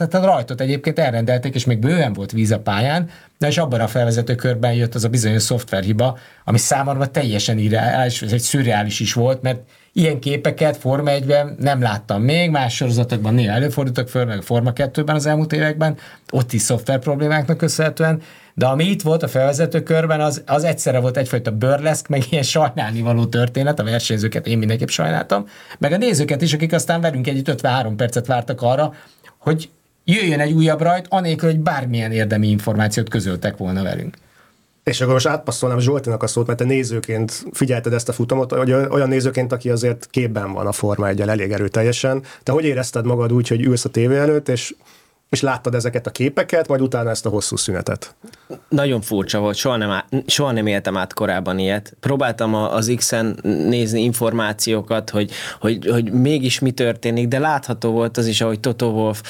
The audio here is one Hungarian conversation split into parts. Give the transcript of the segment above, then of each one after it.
Tehát a rajtot egyébként elrendelték, és még bőven volt víz a pályán, de és abban a felvezető körben jött az a bizonyos szoftverhiba, ami számomra teljesen irreális, ez egy szürreális is volt, mert ilyen képeket Forma 1-ben nem láttam még, más sorozatokban néha előfordultak föl, meg a Forma 2-ben az elmúlt években, ott is szoftver problémáknak köszönhetően, de ami itt volt a felvezető körben, az egyszerre volt egyfajta burleszk, meg ilyen sajnálnivaló történet, a versenyzőket én mindenképp sajnáltam, meg a nézőket is, akik aztán velünk együtt 53 percet vártak arra, hogy jöjjön egy újabb rajt, anélkül, hogy bármilyen érdemi információt közöltek volna velünk. És akkor most átpasszolnám Zsoltinak a szót, mert te nézőként figyelted ezt a futamot, vagy olyan nézőként, aki azért képben van a Forma 1-jel elég erőteljesen. Te hogy érezted magad úgy, hogy ülsz a tévé előtt, és láttad ezeket a képeket, majd utána ezt a hosszú szünetet? Nagyon furcsa volt, soha nem éltem át korábban ilyet. Próbáltam az X-en nézni információkat, hogy mégis mi történik, de látható volt az is, ahogy Toto Wolff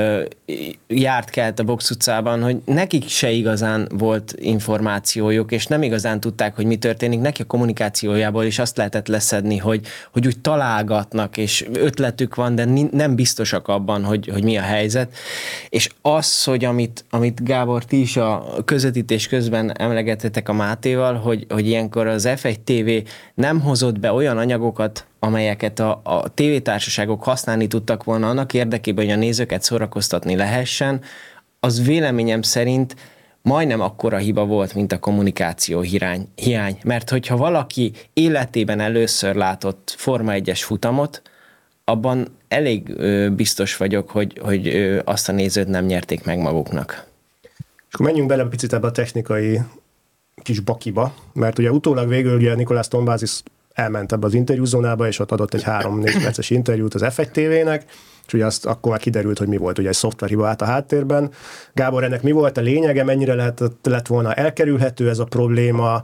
kelt a box utcában, hogy nekik se igazán volt információjuk, és nem igazán tudták, hogy mi történik. Neki a kommunikációjából is azt lehetett leszedni, hogy úgy találgatnak, és ötletük van, de nem biztosak abban, hogy mi a helyzet. És az, hogy amit Gábor, ti is a közvetítés közben emlegettetek a Mátéval, hogy ilyenkor az F1 TV nem hozott be olyan anyagokat, amelyeket a tévétársaságok használni tudtak volna annak érdekében, hogy a nézőket szórakoztatni lehessen, az véleményem szerint majdnem akkora hiba volt, mint a kommunikáció hiány. Mert hogyha valaki életében először látott Forma 1-es futamot, abban elég biztos vagyok, hogy azt a nézőt nem nyerték meg maguknak. És akkor menjünk bele picit ebbe a technikai kis bakiba, mert ugye utólag végül ugye Nicolas Tombazis elment ebbe az interjúzónába, és ott adott egy 3-4 perces interjút az F1 TV-nek, és ugye azt akkor már kiderült, hogy mi volt, ugye egy szoftverhiba állt a háttérben. Gábor, ennek mi volt a lényege, mennyire lett volna elkerülhető ez a probléma,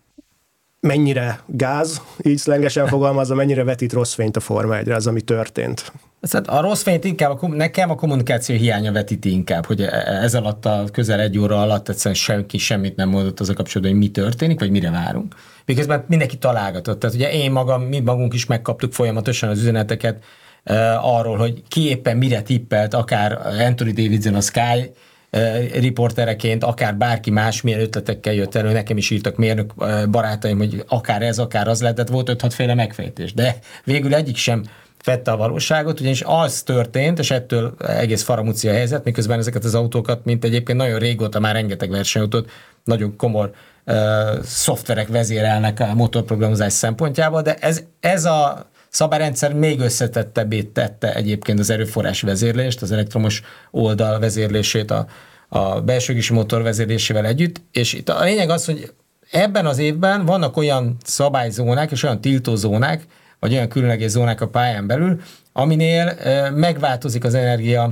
mennyire gáz, így szlengesen fogalmazza, mennyire vetít rossz fényt a Forma 1-re, az, ami történt? Hát a rossz fényt nekem a kommunikáció hiánya vetíti inkább, hogy ez alatt a közel egy óra alatt egyszerűen senki semmit nem mondott az a kapcsolatban, hogy mi történik, vagy mire várunk. Miközben mindenki találgatott. Tehát ugye mi magunk is megkaptuk folyamatosan az üzeneteket arról, hogy ki éppen mire tippelt, akár Anthony Davidson a Sky riportereként, akár bárki más milyen ötletekkel jött elő, nekem is írtak mérnök barátaim, hogy akár ez, akár az lehetett, volt 5-6 féle megfejtés, de végül egyik sem fette a valóságot, ugyanis az történt, és ettől egész faramúci a helyzet, miközben ezeket az autókat, mint egyébként nagyon régóta már rengeteg versenyautót, nagyon komor szoftverek vezérelnek a motorprogramozás szempontjából, de ez a szabályrendszer még összetettebbé tette egyébként az erőforrás vezérlést, az elektromos oldal vezérlését a belső égésű motor vezérlésével együtt, és itt a lényeg az, hogy ebben az évben vannak olyan szabályzónák és olyan tiltózónák, vagy olyan különleges zónák a pályán belül, aminél megváltozik az energia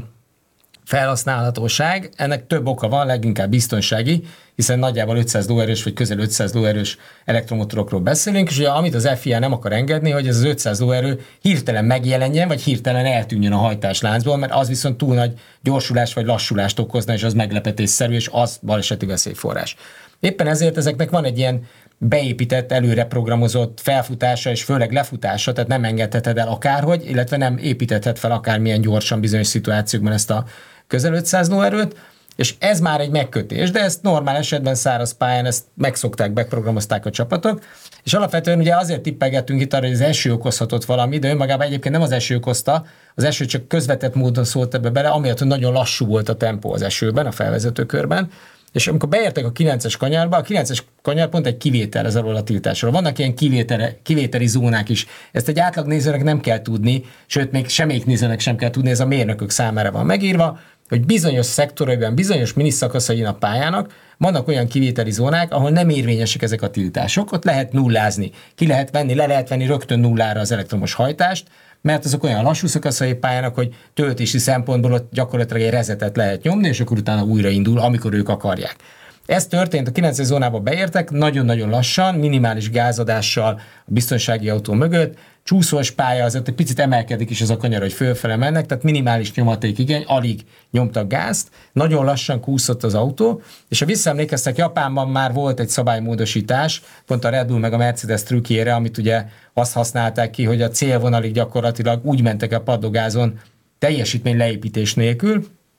felhasználhatóság. Ennek több oka van, leginkább biztonsági, hiszen nagyjából 500 lóerős vagy közel 500 lóerős elektromotorokról beszélünk, és ugye amit az FIA nem akar engedni, hogy ez az 500 lóerő hirtelen megjelenjen, vagy hirtelen eltűnjön a hajtásláncból, mert az viszont túl nagy gyorsulás vagy lassulást okozna, és az meglepetésszerű, és az baleseti veszélyforrás. Éppen ezért ezeknek van egy ilyen beépített, előre programozott felfutása és főleg lefutása, tehát nem engedheted el akárhogy, illetve nem építethet fel akármilyen gyorsan bizonyos szituációkban ezt a közel 500 lóerőt, és ez már egy megkötés, de ezt normál esetben száraz pályán ezt megszokták, beprogramozták a csapatok, és alapvetően ugye azért tippelgettünk itt arra, hogy az eső okozhatott valami, de önmagában egyébként nem az eső okozta, az eső csak közvetett módon szólt ebbe bele, amiatt, hogy nagyon lassú volt a tempó az esőben, a felvezető körben, és amikor beértek a 9-es kanyarba, a 9-es kanyar pont egy kivétel ez alól a tiltásról. Vannak ilyen kivételi zónák is. Ezt egy átlag nézőnek nem kell tudni, sőt, még semmelyik nézőnek sem kell tudni, ez a mérnökök számára van megírva, hogy bizonyos szektorokban, bizonyos miniszakaszain a pályának vannak olyan kivételi zónák, ahol nem érvényesek ezek a tiltások, ott lehet nullázni. Ki lehet venni, le lehet venni rögtön nullára az elektromos hajtást, mert azok olyan lassú szakaszai pályának, hogy töltési szempontból ott gyakorlatilag egy rezetet lehet nyomni, és akkor utána újraindul, amikor ők akarják. Ez történt, a 9-es zónába beértek, nagyon-nagyon lassan, minimális gázadással a biztonsági autó mögött, csúszós pálya, azért egy picit emelkedik is az a kanyar, hogy fölfele mennek, tehát minimális nyomatékigény, alig nyomtak gázt, nagyon lassan kúszott az autó, és ha visszaemlékeztek, Japánban már volt egy szabálymódosítás, pont a Red Bull meg a Mercedes trükkjére, amit ugye azt használták ki, hogy a célvonalig gyakorlatilag úgy mentek a padlógázon teljesítmény leépítés nélkül,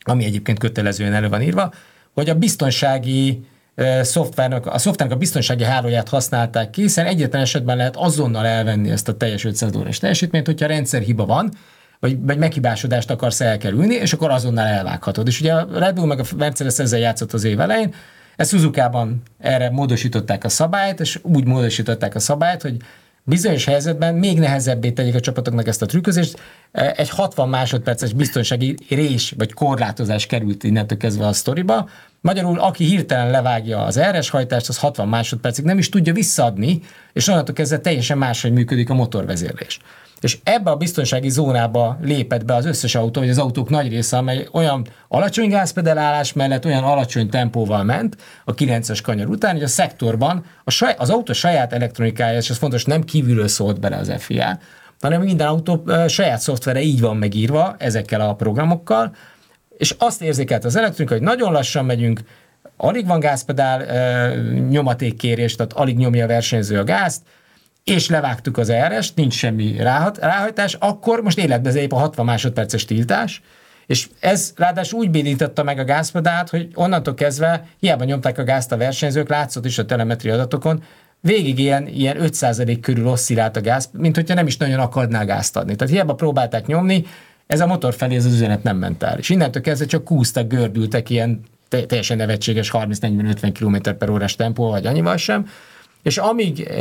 ami egyébként kötelezően elő van írva, hogy a biztonsági szoftvernek a biztonsági hálóját használták ki, hiszen egyetlen esetben lehet azonnal elvenni ezt a teljes 500 órás teljesítményt, hogyha rendszerhiba van, vagy meghibásodást akarsz elkerülni, és akkor azonnal elvághatod. És ugye a Red Bull meg a Mercedes ezzel játszott az év elején, ezt Suzukában erre módosították a szabályt, és úgy módosították a szabályt, hogy bizonyos helyzetben még nehezebbé tegyék a csapatoknak ezt a trükközést. Egy 60 másodperces biztonsági rés vagy korlátozás került innentől kezdve a sztoriba. Magyarul, aki hirtelen levágja az RS hajtást, az 60 másodpercig nem is tudja visszaadni, és onnantól kezdve teljesen máshogy működik a motorvezérlés. És ebbe a biztonsági zónába lépett be az összes autó, vagy az autók nagy része, amely olyan alacsony gázpedalálás mellett olyan alacsony tempóval ment a 9-es kanyar után, hogy a szektorban az autó saját elektronikája, és ez fontos, nem kívülről szólt bele az FIA, hanem minden autó saját szoftvere így van megírva ezekkel a programokkal, és azt érzékelt az elektronika, hogy nagyon lassan megyünk, alig van gázpedál nyomatékkérés, tehát alig nyomja a versenyző a gázt, és levágtuk az RS-t, nincs semmi ráhajtás, akkor most életbe lép a 60 másodperces tiltás, és ez ráadásul úgy bénította meg a gázpedált, hogy onnantól kezdve hiába nyomták a gázt a versenyzők, látszott is a telemetri adatokon, végig ilyen 5% körül oszcillált a gáz, mint hogyha nem is nagyon akarná gázt adni. Tehát hiába próbálták nyomni, ez a motor felé ez az üzenet nem ment el. És innentől kezdve csak kúztak, gördültek ilyen teljesen nevetséges 30-40-50 km/h tempó, vagy annyival sem, és amíg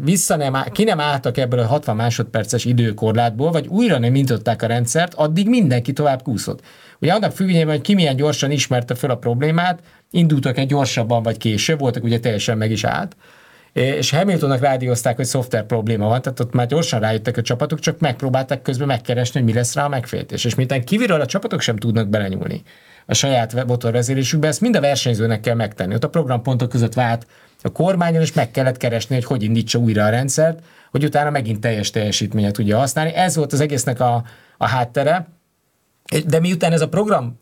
ki nem álltak ebből a 60 másodperces időkorlátból, vagy újra nem intották a rendszert, addig mindenki tovább kúszott. Ugye annak függvényében, hogy ki milyen gyorsan ismerte fel a problémát, indultak egy gyorsabban vagy később, voltak ugye teljesen meg is állt, és Hamiltonnak rádiózták, hogy szoftver probléma van, tehát ott már gyorsan rájöttek a csapatok, csak megpróbálták közben megkeresni, hogy mi lesz rá a megfejtés. És miután kívülről a csapatok sem tudnak belenyúlni a saját motorvezérésükbe, ezt mind a versenyzőnek kell megtenni. Ott a programpontok között vált a kormányon, és meg kellett keresni, hogy indítsa újra a rendszert, hogy utána megint teljes teljesítményet tudja használni. Ez volt az egésznek a háttere, de miután ez a program,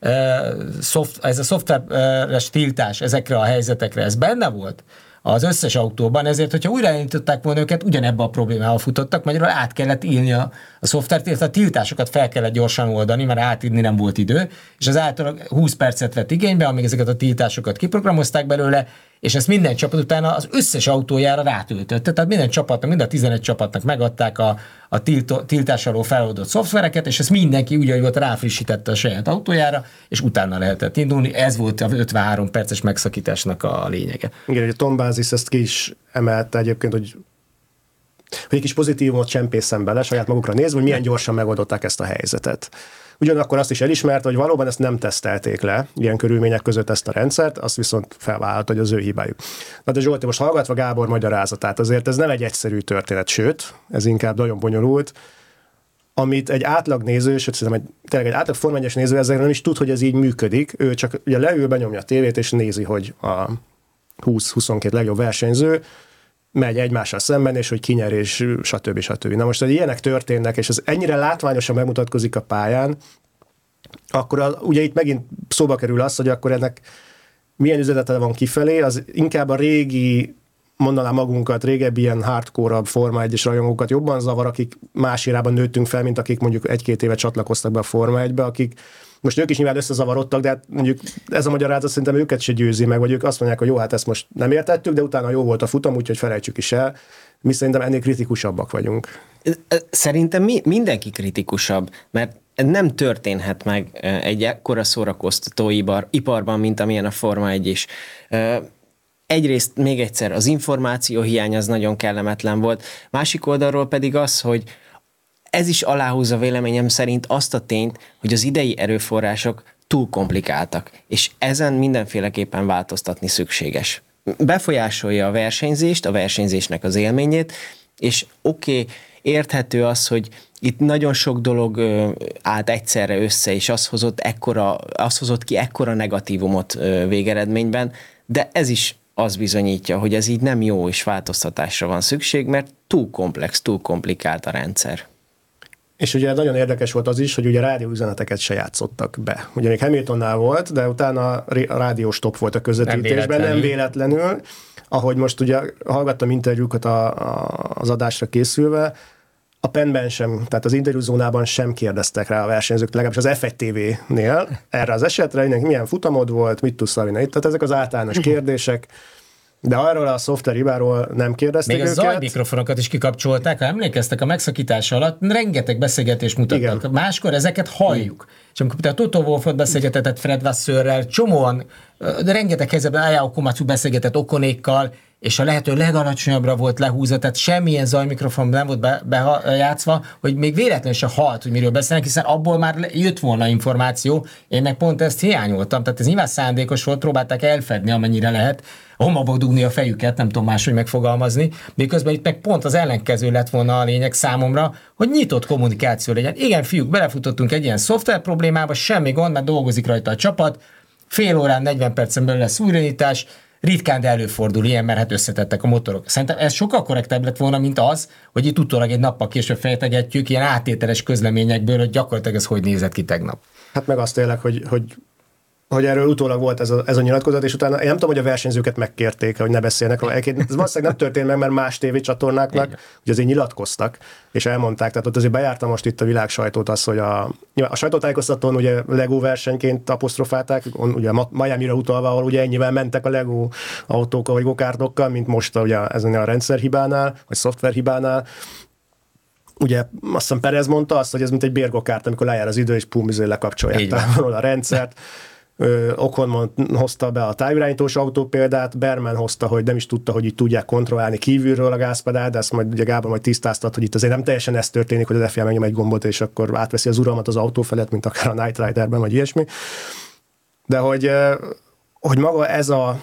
ez a szoftveres tiltás ezekre a helyzetekre, ez benne volt az összes autóban, ezért, hogyha újraindították volna őket, ugyanebbe a problémával futottak, magyarul át kellett írni a szoftvert, illetve a tiltásokat fel kellett gyorsan oldani, mert átírni nem volt idő, és az általában 20 percet vett igénybe, amíg ezeket a tiltásokat kiprogramozták belőle, és ezt minden csapat utána az összes autójára rátöltötte. Tehát minden csapatnak, mind a 11 csapatnak megadták a tiltás alól feloldott szoftvereket, és ezt mindenki úgy, ahogy volt, ráfrissítette a saját autójára, és utána lehetett indulni. Ez volt a 53 perces megszakításnak a lényege. Igen, hogy a Tom Bázis ezt ki is emelte egyébként, hogy egy kis pozitívumot csempészen bele, saját magukra nézve, hogy milyen gyorsan megoldották ezt a helyzetet. Ugyanakkor azt is elismerte, hogy valóban ezt nem tesztelték le, ilyen körülmények között ezt a rendszert, azt viszont felvállalta, hogy az ő hibájuk. Na de Zsolti, most hallgatva Gábor magyarázatát, azért ez nem egy egyszerű történet, sőt, ez inkább nagyon bonyolult, amit egy átlag néző, sőt, szerintem tényleg egy átlag Forma 1-es néző ezzel nem is tud, hogy ez így működik, ő csak ugye leül, benyomja a tévét, és nézi, hogy a 20-22 legjobb versenyző megy egymással szemben, és hogy kinyer, és stb. Na most, hogy ilyenek történnek, és ez ennyire látványosan megmutatkozik a pályán, akkor ugye itt megint szóba kerül az, hogy akkor ennek milyen üzenete van kifelé, az inkább a régi, mondanám magunkat, régebbi ilyen hardcore-abb Forma 1-es rajongókat jobban zavar, akik más irában nőttünk fel, mint akik mondjuk 1-2 éve csatlakoztak be a Forma 1-be, akik most ők is nyilván összezavarodtak, de hát mondjuk ez a magyarázat szerintem őket se győzi meg, vagy ők azt mondják, hogy jó, hát ezt most nem értettük, de utána jó volt a futam, úgyhogy felejtsük is el. Mi szerintem ennél kritikusabbak vagyunk. Szerintem mindenki kritikusabb, mert nem történhet meg egy ekkora szórakoztató iparban, mint amilyen a Forma 1 is. Egyrészt még egyszer az információ hiány az nagyon kellemetlen volt, másik oldalról pedig az, hogy ez is aláhúzza véleményem szerint azt a tényt, hogy az idei erőforrások túl komplikáltak, és ezen mindenféleképpen változtatni szükséges. Befolyásolja a versenyzést, a versenyzésnek az élményét, és érthető az, hogy itt nagyon sok dolog állt egyszerre össze, és az hozott ki ekkora negatívumot végeredményben, de ez is az bizonyítja, hogy ez így nem jó, és változtatásra van szükség, mert túl komplex, túl komplikált a rendszer. És ugye nagyon érdekes volt az is, hogy ugye rádióüzeneteket se játszottak be. Ugye még Hamiltonnál volt, de utána a rádióstop volt a közvetítésben, nem véletlenül. Ahogy most ugye hallgattam interjúkat az adásra készülve, a penben sem, tehát az interjúzónában sem kérdeztek rá a versenyzők, legalábbis az F1 TV-nél erre az esetre, hogy milyen futamod volt, mit tudsz szalni. Tehát ezek az általános kérdések, de arról a szoftverhibáról nem kérdezték őket. Még a zajmikrofonokat is kikapcsolták, ha emlékeztek, a megszakítás alatt rengeteg beszélgetést mutattak. Igen. Máskor ezeket halljuk. És amikor a Toto Wolffot beszélgetett Fred Vasseurrel, csomóan, de rengeteg helyzetben Ayao Komatsu beszélgetett Okonékkal, és a lehető legalacsonyabbra volt lehúzva, tehát semmilyen zajmikrofon nem volt bejátszva, hogy még véletlenül se halt, hogy miről beszélnek, hiszen abból már jött volna információ, én meg pont ezt hiányoltam, tehát ez nyilván szándékos volt, próbálták elfedni, amennyire lehet, homokba dugni a fejüket, nem tudom máshogy megfogalmazni, miközben itt meg pont az ellenkező lett volna a lényeg számomra, hogy nyitott kommunikáció legyen. Igen, fiúk, belefutottunk egy ilyen szoftver problémába, semmi gond, mert dolgozik rajta a csapat, fél órán, 40 percen belül lesz újraindítás, ritkán, de előfordul ilyen, mert hát összetettek a motorok. Szerintem ez sokkal korrektebb lett volna, mint az, hogy itt utólag egy nappal később fejtegetjük ilyen áttételes közleményekből, hogy gyakorlatilag ez hogy nézett ki tegnap. Hát meg azt tényleg, hogy erről utólag volt ez a nyilatkozat, és utána én nem tudom, hogy a versenyzőket megkérték, hogy ne beszélnek róla. Ez valószínűleg nem történt meg, mert más tévécsatornáknak ugye azért nyilatkoztak, és elmondták, tehát ott azért bejárta most itt a világ sajtót az, hogy a sajtótájékoztatón ugye Lego versenyként apostrofálták, ugye Miamira utalva, ahol ugye ennyivel mentek a Lego autókkal vagy gokártokkal, mint most ugye ezen a rendszerhibánál, vagy szoftverhibánál. Ugye azt hiszem Perez mondta azt, hogy ez mint egy bérgokárt, amikor lejár az idő, és lekapcsolják távolról a rendszert. Ocon hozta be a távirányítós autó példát, Berman hozta, hogy nem is tudta, hogy így tudják kontrollálni kívülről a gázpedált, de ezt majd ugye Gábor majd tisztáztat, hogy itt azért nem teljesen ez történik, hogy az FIA megnyom egy gombot, és akkor átveszi az uralmat az autó felett, mint akár a Knight Riderben, vagy ilyesmi. De hogy maga ez a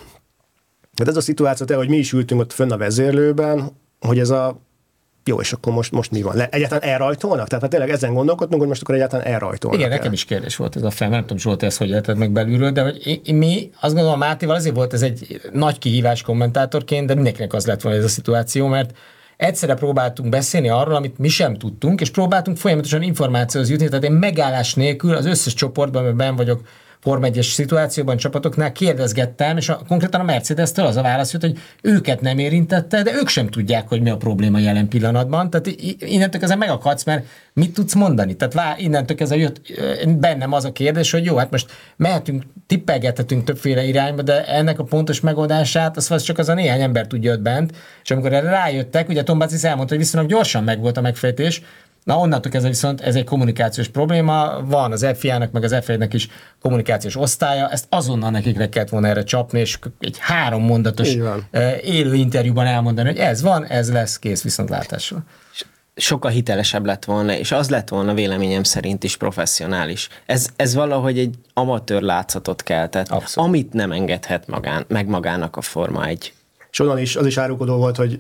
szituáció, hogy mi is ültünk ott fönn a vezérlőben, hogy ez a jó, és akkor most mi van? Egyáltalán elrajtolnak? Tehát tényleg ezen gondolkodtunk, hogy most akkor egyáltalán elrajtolnak. Igen, nekem is kérdés volt ez a fel, nem tudom, Zsolt, ezt hogy érted meg belülről, de hogy mi, azt gondolom, Mátéval azért volt ez egy nagy kihívás kommentátorként, de mindenkinek az lett volna ez a szituáció, mert egyszerre próbáltunk beszélni arról, amit mi sem tudtunk, és próbáltunk folyamatosan információhoz jutni, tehát én megállás nélkül az összes csoportban, amiben benn vagyok, Form 1-es szituációban, csapatoknál kérdezgettem, és konkrétan a Mercedes-től az a válasz jött, hogy őket nem érintette, de ők sem tudják, hogy mi a probléma jelen pillanatban. Tehát innentől kezdve megakadsz, mert mit tudsz mondani? Tehát innentől kezdve jött bennem az a kérdés, hogy jó, hát most mehetünk, tippelgethetünk többféle irányba, de ennek a pontos megoldását, az csak az a néhány ember tudja ott bent, és amikor erre rájöttek, ugye Tom Bazis elmondta, hogy viszonylag gyorsan megvolt a megfejtés. Na onnantól kezdve viszont ez egy kommunikációs probléma, van az FIA-nak, meg az F1-nek is kommunikációs osztálya, ezt azonnal nekik kellett volna erre csapni, és egy 3 mondatos élő interjúban elmondani, hogy ez van, ez lesz, kész viszontlátásra. Sokkal hitelesebb lett volna, és az lett volna véleményem szerint is professzionális. Ez valahogy egy amatőr látszatot keltett, abszolút. Amit nem engedhet meg magának a Forma 1. És onnan is az is árulkodó volt, hogy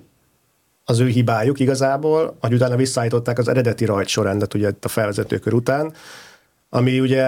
az ő hibájuk igazából, hogy utána visszaállították az eredeti rajtsorrendet ugye a felvezetőkör után, ami ugye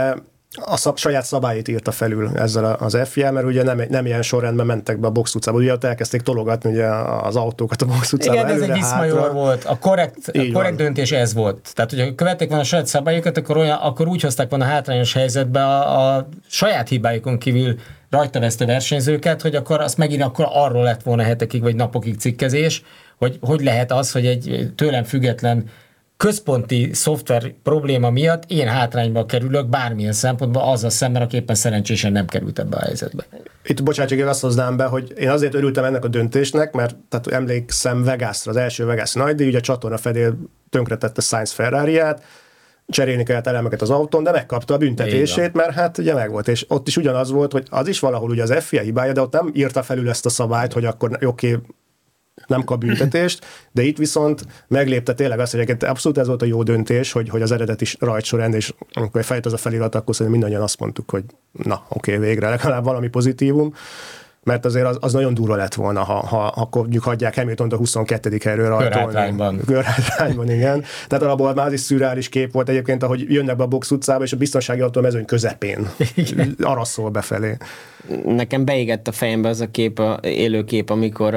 a saját szabályait írta felül ezzel az FIA, mert ugye nem ilyen sorrendben mentek be a box utcába, ugye ott elkezdték tologatni ugye az autókat a box utcába. Igen, ez egy viszmajor volt, a korrekt döntés ez volt. Tehát, hogyha követték volna a saját szabályokat, akkor úgy hozták volna hátrányos helyzetbe a saját hibáikon kívül rajta vesztő versenyzőket, hogy akkor azt megint akkor arról lett volna hetekig vagy napokig cikkezés, hogy lehet az, hogy egy tőlem független központi szoftver probléma miatt én hátrányba kerülök bármilyen szempontból azzal szemben, aki éppen szerencsésen nem került ebbe a helyzetbe. Itt bocsánat, csak én azt hoznám be, hogy én azért örültem ennek a döntésnek, mert tehát emlékszem Vegasra, az első Vegas nagydíj, ugye a csatorna fedél tönkretette Sainz Ferrariát, cserélni kellett elemeket az autón, de megkapta a büntetését, mert hát ugye megvolt, és ott is ugyanaz volt, hogy az is valahol ugye az FIA hibája, de ott nem írta felül ezt a szabályt, hogy akkor oké, nem kap büntetést, de itt viszont meglépte tényleg azt, hogy abszolút ez volt a jó döntés, hogy az eredeti rajtsorrend, és amikor fejt az a felirat, akkor szerintem mindannyian azt mondtuk, hogy na, oké, végre legalább valami pozitívum, mert azért az nagyon durva lett volna, ha mondjuk hagyják Hamiltont a 22. helyről rajtolni. Körhátrányban, igen. Tehát alapból már az is szürreális kép volt egyébként, ahogy jönnek be a box utcába, és a biztonsági autó a mezőny közepén araszol befelé. Nekem beégett a fejembe az a kép, élő kép, amikor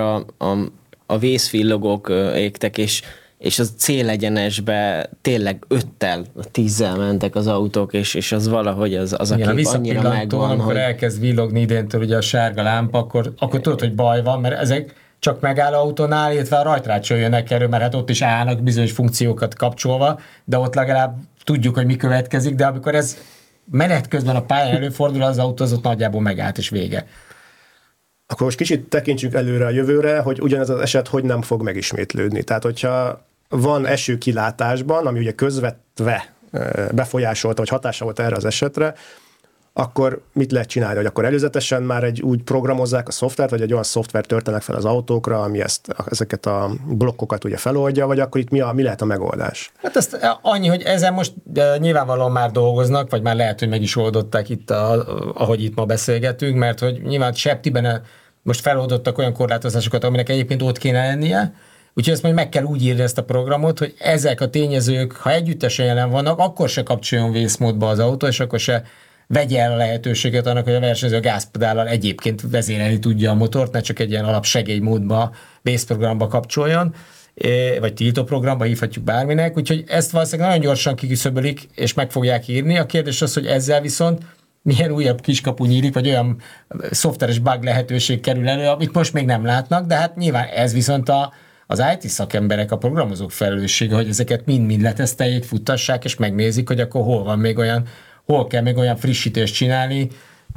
a vészvillogók égtek, és az célegyenesbe tényleg 5-tel, 10-zel mentek az autók, és az valahogy az a kép annyira megvan, amikor elkezd villogni idéntől ugye a sárga lámpa, akkor tudod, hogy baj van, mert ezek csak megáll autónál, illetve a rajtrácsol jönnek erről, mert hát ott is állnak bizonyos funkciókat kapcsolva, de ott legalább tudjuk, hogy mi következik, de amikor ez menet közben a pályán előfordul, az autó az ott nagyjából megállt és vége. Akkor most kicsit tekintsünk előre a jövőre, hogy ugyanez az eset hogy nem fog megismétlődni. Tehát, hogyha van eső kilátásban, ami ugye közvetve befolyásolta, vagy hatása volt erre az esetre, akkor mit lehet csinálni? Hogy akkor előzetesen már úgy programozzák a szoftvert, vagy egy olyan szoftvert törtenek fel az autókra, ami ezeket a blokkokat ugye feloldja, vagy akkor itt mi lehet a megoldás? Hát ezt annyi, hogy ezen most nyilvánvalóan már dolgoznak, vagy már lehet, hogy meg is oldották itt, ahogy itt ma beszélgetünk, mert hogy nyilván Septiben most feloldottak olyan korlátozásokat, aminek egyébként ott kéne lennie, úgyhogy ezt majd meg kell úgy írni ezt a programot, hogy ezek a tényezők, ha együttesen jelen vannak, akkor se kapcsoljon vészmódba az autó, és akkor se vegye el a lehetőséget annak, hogy a versenyző a gázpedállal egyébként vezérelni tudja a motort, ne csak egy ilyen alapsegélymódba, vészprogramba kapcsoljon, vagy tiltóprogramba hívhatjuk bárminek, úgyhogy ezt valószínűleg nagyon gyorsan kiküszöbölik, és meg fogják írni. A kérdés az, hogy ezzel viszont milyen újabb kiskapu nyílik, vagy olyan szoftveres bug lehetőség kerül elő, amit most még nem látnak, de hát nyilván ez viszont az IT szakemberek, a programozók felelőssége, hogy ezeket mind-mind leteszteljék, futtassák, és megnézik, hogy akkor hol kell még olyan frissítést csinálni,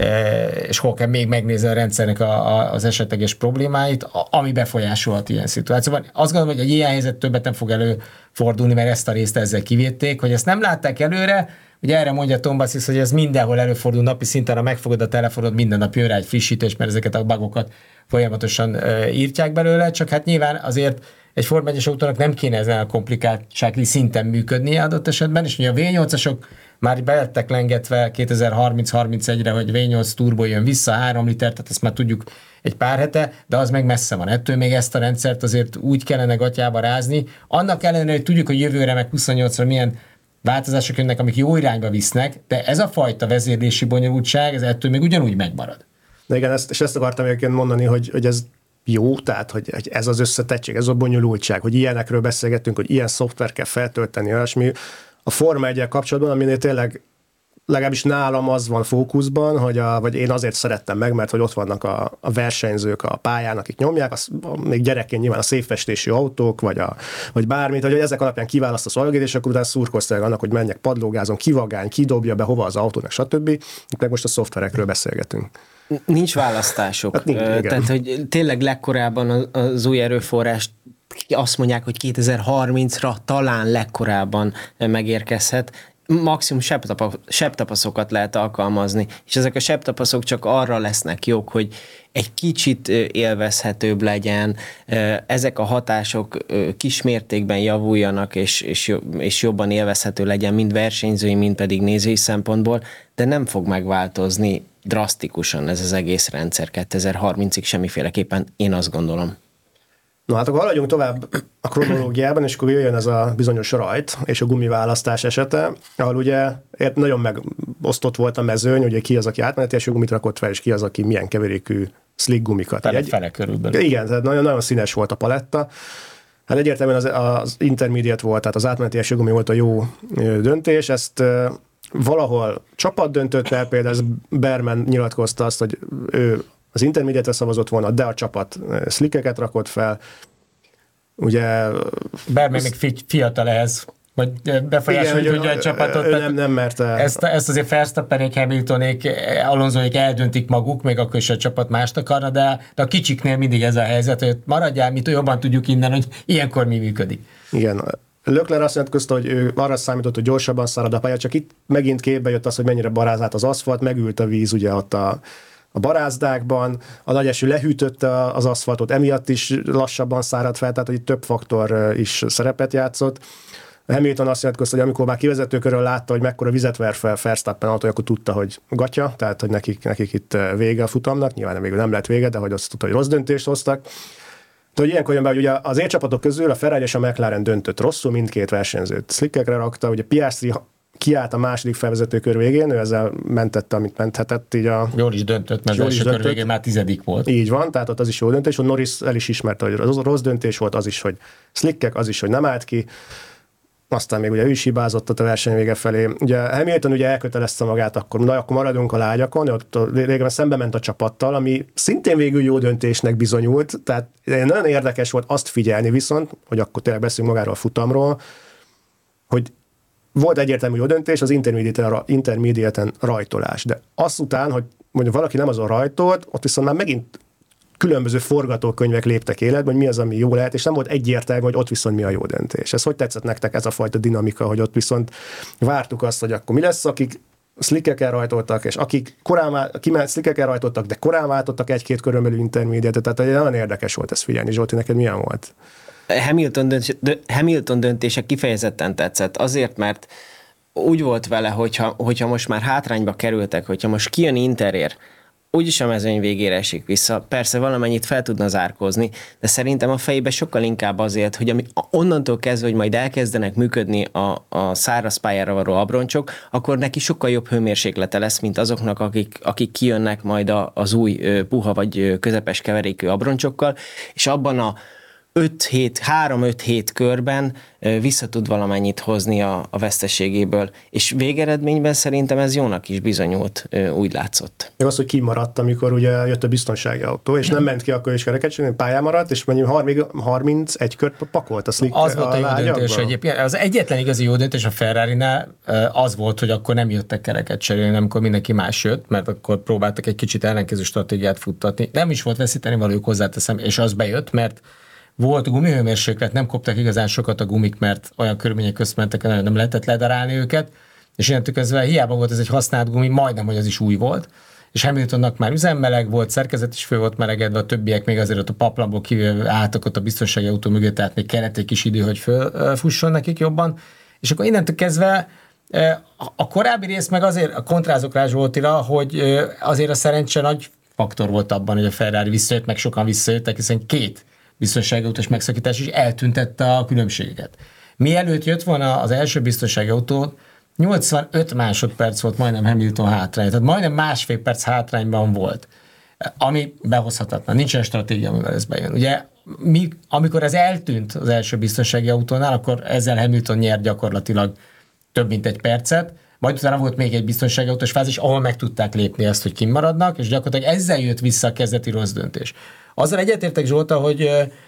és hol kell még megnézni a rendszernek az esetleges problémáit, ami befolyásolhat ilyen szituációban. Azt gondolom, hogy egy ilyen helyzet többet nem fog előfordulni, mert ezt a részt ezzel kivédték, hogy ezt nem látták előre. Ugye erre mondja Tombazis, hogy ez mindenhol előfordul napi szinten, ha megfogod a telefonod, minden nap jön rá egy frissítés, mert ezeket a bugokat folyamatosan írtják belőle, csak hát nyilván azért egy Form 1-es autónak nem kéne ezen a komplikáltsági szinten működnie adott esetben, és ugye a V8-asok már belettek lengetve 2030-31-re, hogy V8 turbo jön vissza, 3 liter, tehát ezt már tudjuk egy pár hete, de az meg messze van. Ettől még ezt a rendszert azért úgy kellene gatyába rázni. Annak ellenére, hogy tudjuk, hogy jövőre meg 28-ra milyen változások jönnek, amik jó irányba visznek, de ez a fajta vezérlési bonyolultság, ez ettől még ugyanúgy megmarad. De igen, ezt akartam egyébként mondani, hogy ez jó, tehát hogy ez az összetettség, ez a bonyolultság, hogy ilyenekről beszélgettünk, hogy ilyen szoftver kell feltölteni, olyasmi. A Forma 1-jel kapcsolatban, aminél tényleg legalábbis nálam az van fókuszban, vagy én azért szerettem meg, mert hogy ott vannak a versenyzők a pályán, akik nyomják, még gyerekként nyilván a szépfestésű autók, vagy bármit, hogy ezek alapján kiválasztasz algét, és akkor utána szurkolsz annak, hogy menjek padlógázon, kivagány, kidobja be hova az autónak, stb. Itt meg most a szoftverekről beszélgetünk. Nincs választások. Hát tehát, hogy tényleg legkorábban az új erőforrást azt mondják, hogy 2030-ra talán legkorábban megérkezhet, maximum sebtapaszokat lehet alkalmazni, és ezek a sebtapaszok csak arra lesznek jók, hogy egy kicsit élvezhetőbb legyen, ezek a hatások kismértékben javuljanak, és jobban élvezhető legyen, mind versenyzői, mind pedig nézői szempontból, de nem fog megváltozni drasztikusan ez az egész rendszer 2030-ig semmiféleképpen, én azt gondolom. No hát akkor haladjunk tovább a kronológiában, és akkor jöjjön ez a bizonyos rajt és a gumiválasztás esete, ahol ugye nagyon megosztott volt a mezőny, ugye ki az, aki átmeneti gumit rakott fel, és ki az, aki milyen keverékű slick gumikat. Fele körülbelül. Igen, tehát nagyon színes volt a paletta. Hát egyértelműen az intermediate volt, tehát az átmeneti gumi volt a jó döntés, ezt valahol csapat döntött el, például Berman nyilatkozta azt, hogy ő az intermediate-re szavazott volna, de a csapat slickeket rakott fel. Ugye... Berman még fiatal ehhez, vagy befolyásolni tudja a csapatot. Nem merte. Ezt azért Verstappenék, Hamiltonék, Alonsoék eldöntik maguk, még akkor is a csapat mást akarna, de a kicsiknél mindig ez a helyzet, hogy maradjál, mi jobban tudjuk innen, hogy ilyenkor mi működik. Igen. Leclerc azt nyilatkozta, hogy ő arra számított, hogy gyorsabban szárad a pálya, csak itt megint képbe jött az, hogy mennyire barázált az aszfalt, megült a víz ugye ott a barázdákban, a nagy eső lehűtötte az aszfaltot, emiatt is lassabban szárad fel, tehát hogy több faktor is szerepet játszott. Hamilton azt nyilatkozta, hogy amikor már kivezetőkörről látta, hogy mekkora vizet ver fel Verstappen autó, akkor tudta, hogy gatya, tehát hogy nekik itt vége a futamnak, nyilván végül nem lett vége, de hogy azt tudta, hogy rossz döntést hoztak. De hogy ilyenkor jön be, hogy ugye az élcsapatok közül a Ferrari és a McLaren döntött rosszul, mindkét versenyzőt slickekre rakta, ugye Piastri kiállt a második felvezetőkör végén, ő ezzel mentette, amit menthetett. Így jól is döntött, mert az első kör végén már 10. volt. Így van, tehát ott az is jó döntés, hogy Norris el is ismerte, hogy rossz döntés volt, az is, hogy slickek, az is, hogy nem állt ki. aztán még ugye ő is hibázott a verseny vége felé. Ugye Hamilton ugye elkötelezte magát, akkor maradunk a lágyakon, ott végre szembe ment a csapattal, ami szintén végül jó döntésnek bizonyult, tehát nagyon érdekes volt azt figyelni viszont, hogy akkor tényleg beszélünk magáról a futamról, hogy volt egyértelmű jó döntés, az intermediate-en rajtolás, de azután, hogy mondjuk valaki nem azon rajtolt, ott viszont már megint különböző forgatókönyvek léptek életbe, hogy mi az, ami jó lehet, és nem volt egyértelmű, hogy ott viszont mi a jó döntés. Ez hogy tetszett nektek ez a fajta dinamika, hogy ott viszont vártuk azt, hogy akkor mi lesz, akik slickekkel rajtoltak, és akik slickekkel rajtoltak, de korán váltottak egy-két körön belül intermediate, tehát nagyon érdekes volt ezt figyelni. Zsolti, neked milyen volt? Hamilton döntése kifejezetten tetszett, azért, mert úgy volt vele, hogyha most már hátrányba kerültek, hogyha most kijön Interér, úgyis a mezőny végére esik vissza. Persze valamennyit fel tudna zárkózni, de szerintem a fejébe sokkal inkább azért, hogy onnantól kezdve, hogy majd elkezdenek működni a száraz pályára való abroncsok, akkor neki sokkal jobb hőmérséklete lesz, mint azoknak, akik kijönnek majd az új puha vagy közepes keverékű abroncsokkal, és abban a 3-5-7 körben vissza tud valamennyit hozni a veszteségéből, és végeredményben szerintem ez jónak is bizonyult, úgy látszott. Még az, hogy kimaradt, amikor ugye jött a biztonsági autó, és nem ment ki akkor is kereket csinálni, pályán maradt, és mondjuk 31 kört pakolt a slick. Az volt a jó döntés egyébként. Az egyetlen igazi jó döntés a Ferrarinál az volt, hogy akkor nem jöttek kereket cserélni, amikor mindenki más jött, mert akkor próbáltak egy kicsit ellenkező stratégiát futtatni. Nem is volt veszíteni valójuk, hozzáteszem, és az bejött, mert volt gumihőmérséklet, nem koptak igazán sokat a gumik, mert olyan körülmények közt mentek, nem lehetett ledarálni őket, és innentől kezdve hiába volt ez egy használt gumi, majdnem, hogy az is új volt, és Hamiltonnak már üzemmeleg volt, szerkezet is föl volt melegedve, a többiek még azért ott a paplanból kívül álltak ott a biztonsági autó mögé, tehát még kellett egy kis idő, hogy fölfusson nekik jobban, és akkor innentől kezdve a korábbi rész meg azért a kontrázok rá Zsoltira, hogy azért a szerencse nagy faktor volt abban, hogy a Ferrari visszajött, meg sokan visszajöttek, hiszen 2 biztonsági autós megszakítás is eltüntette a különbségeket. Mielőtt jött volna az első biztonsági autó, 85 másodperc volt majdnem Hamilton hátrány, tehát majdnem másfél perc hátrányban volt, ami behozhatatlan. Nincsen stratégia, amivel ez bejön. Ugye, amikor ez eltűnt az első biztonsági autónál, akkor ezzel Hamilton nyert gyakorlatilag több mint egy percet, majd utána volt még egy biztonsági autós fázis, ahol meg tudták lépni ezt, hogy kimaradnak, és gyakorlatilag ezzel jött vissza a kezdeti rossz döntés. Azzal egyetértek, Zsolta, hogy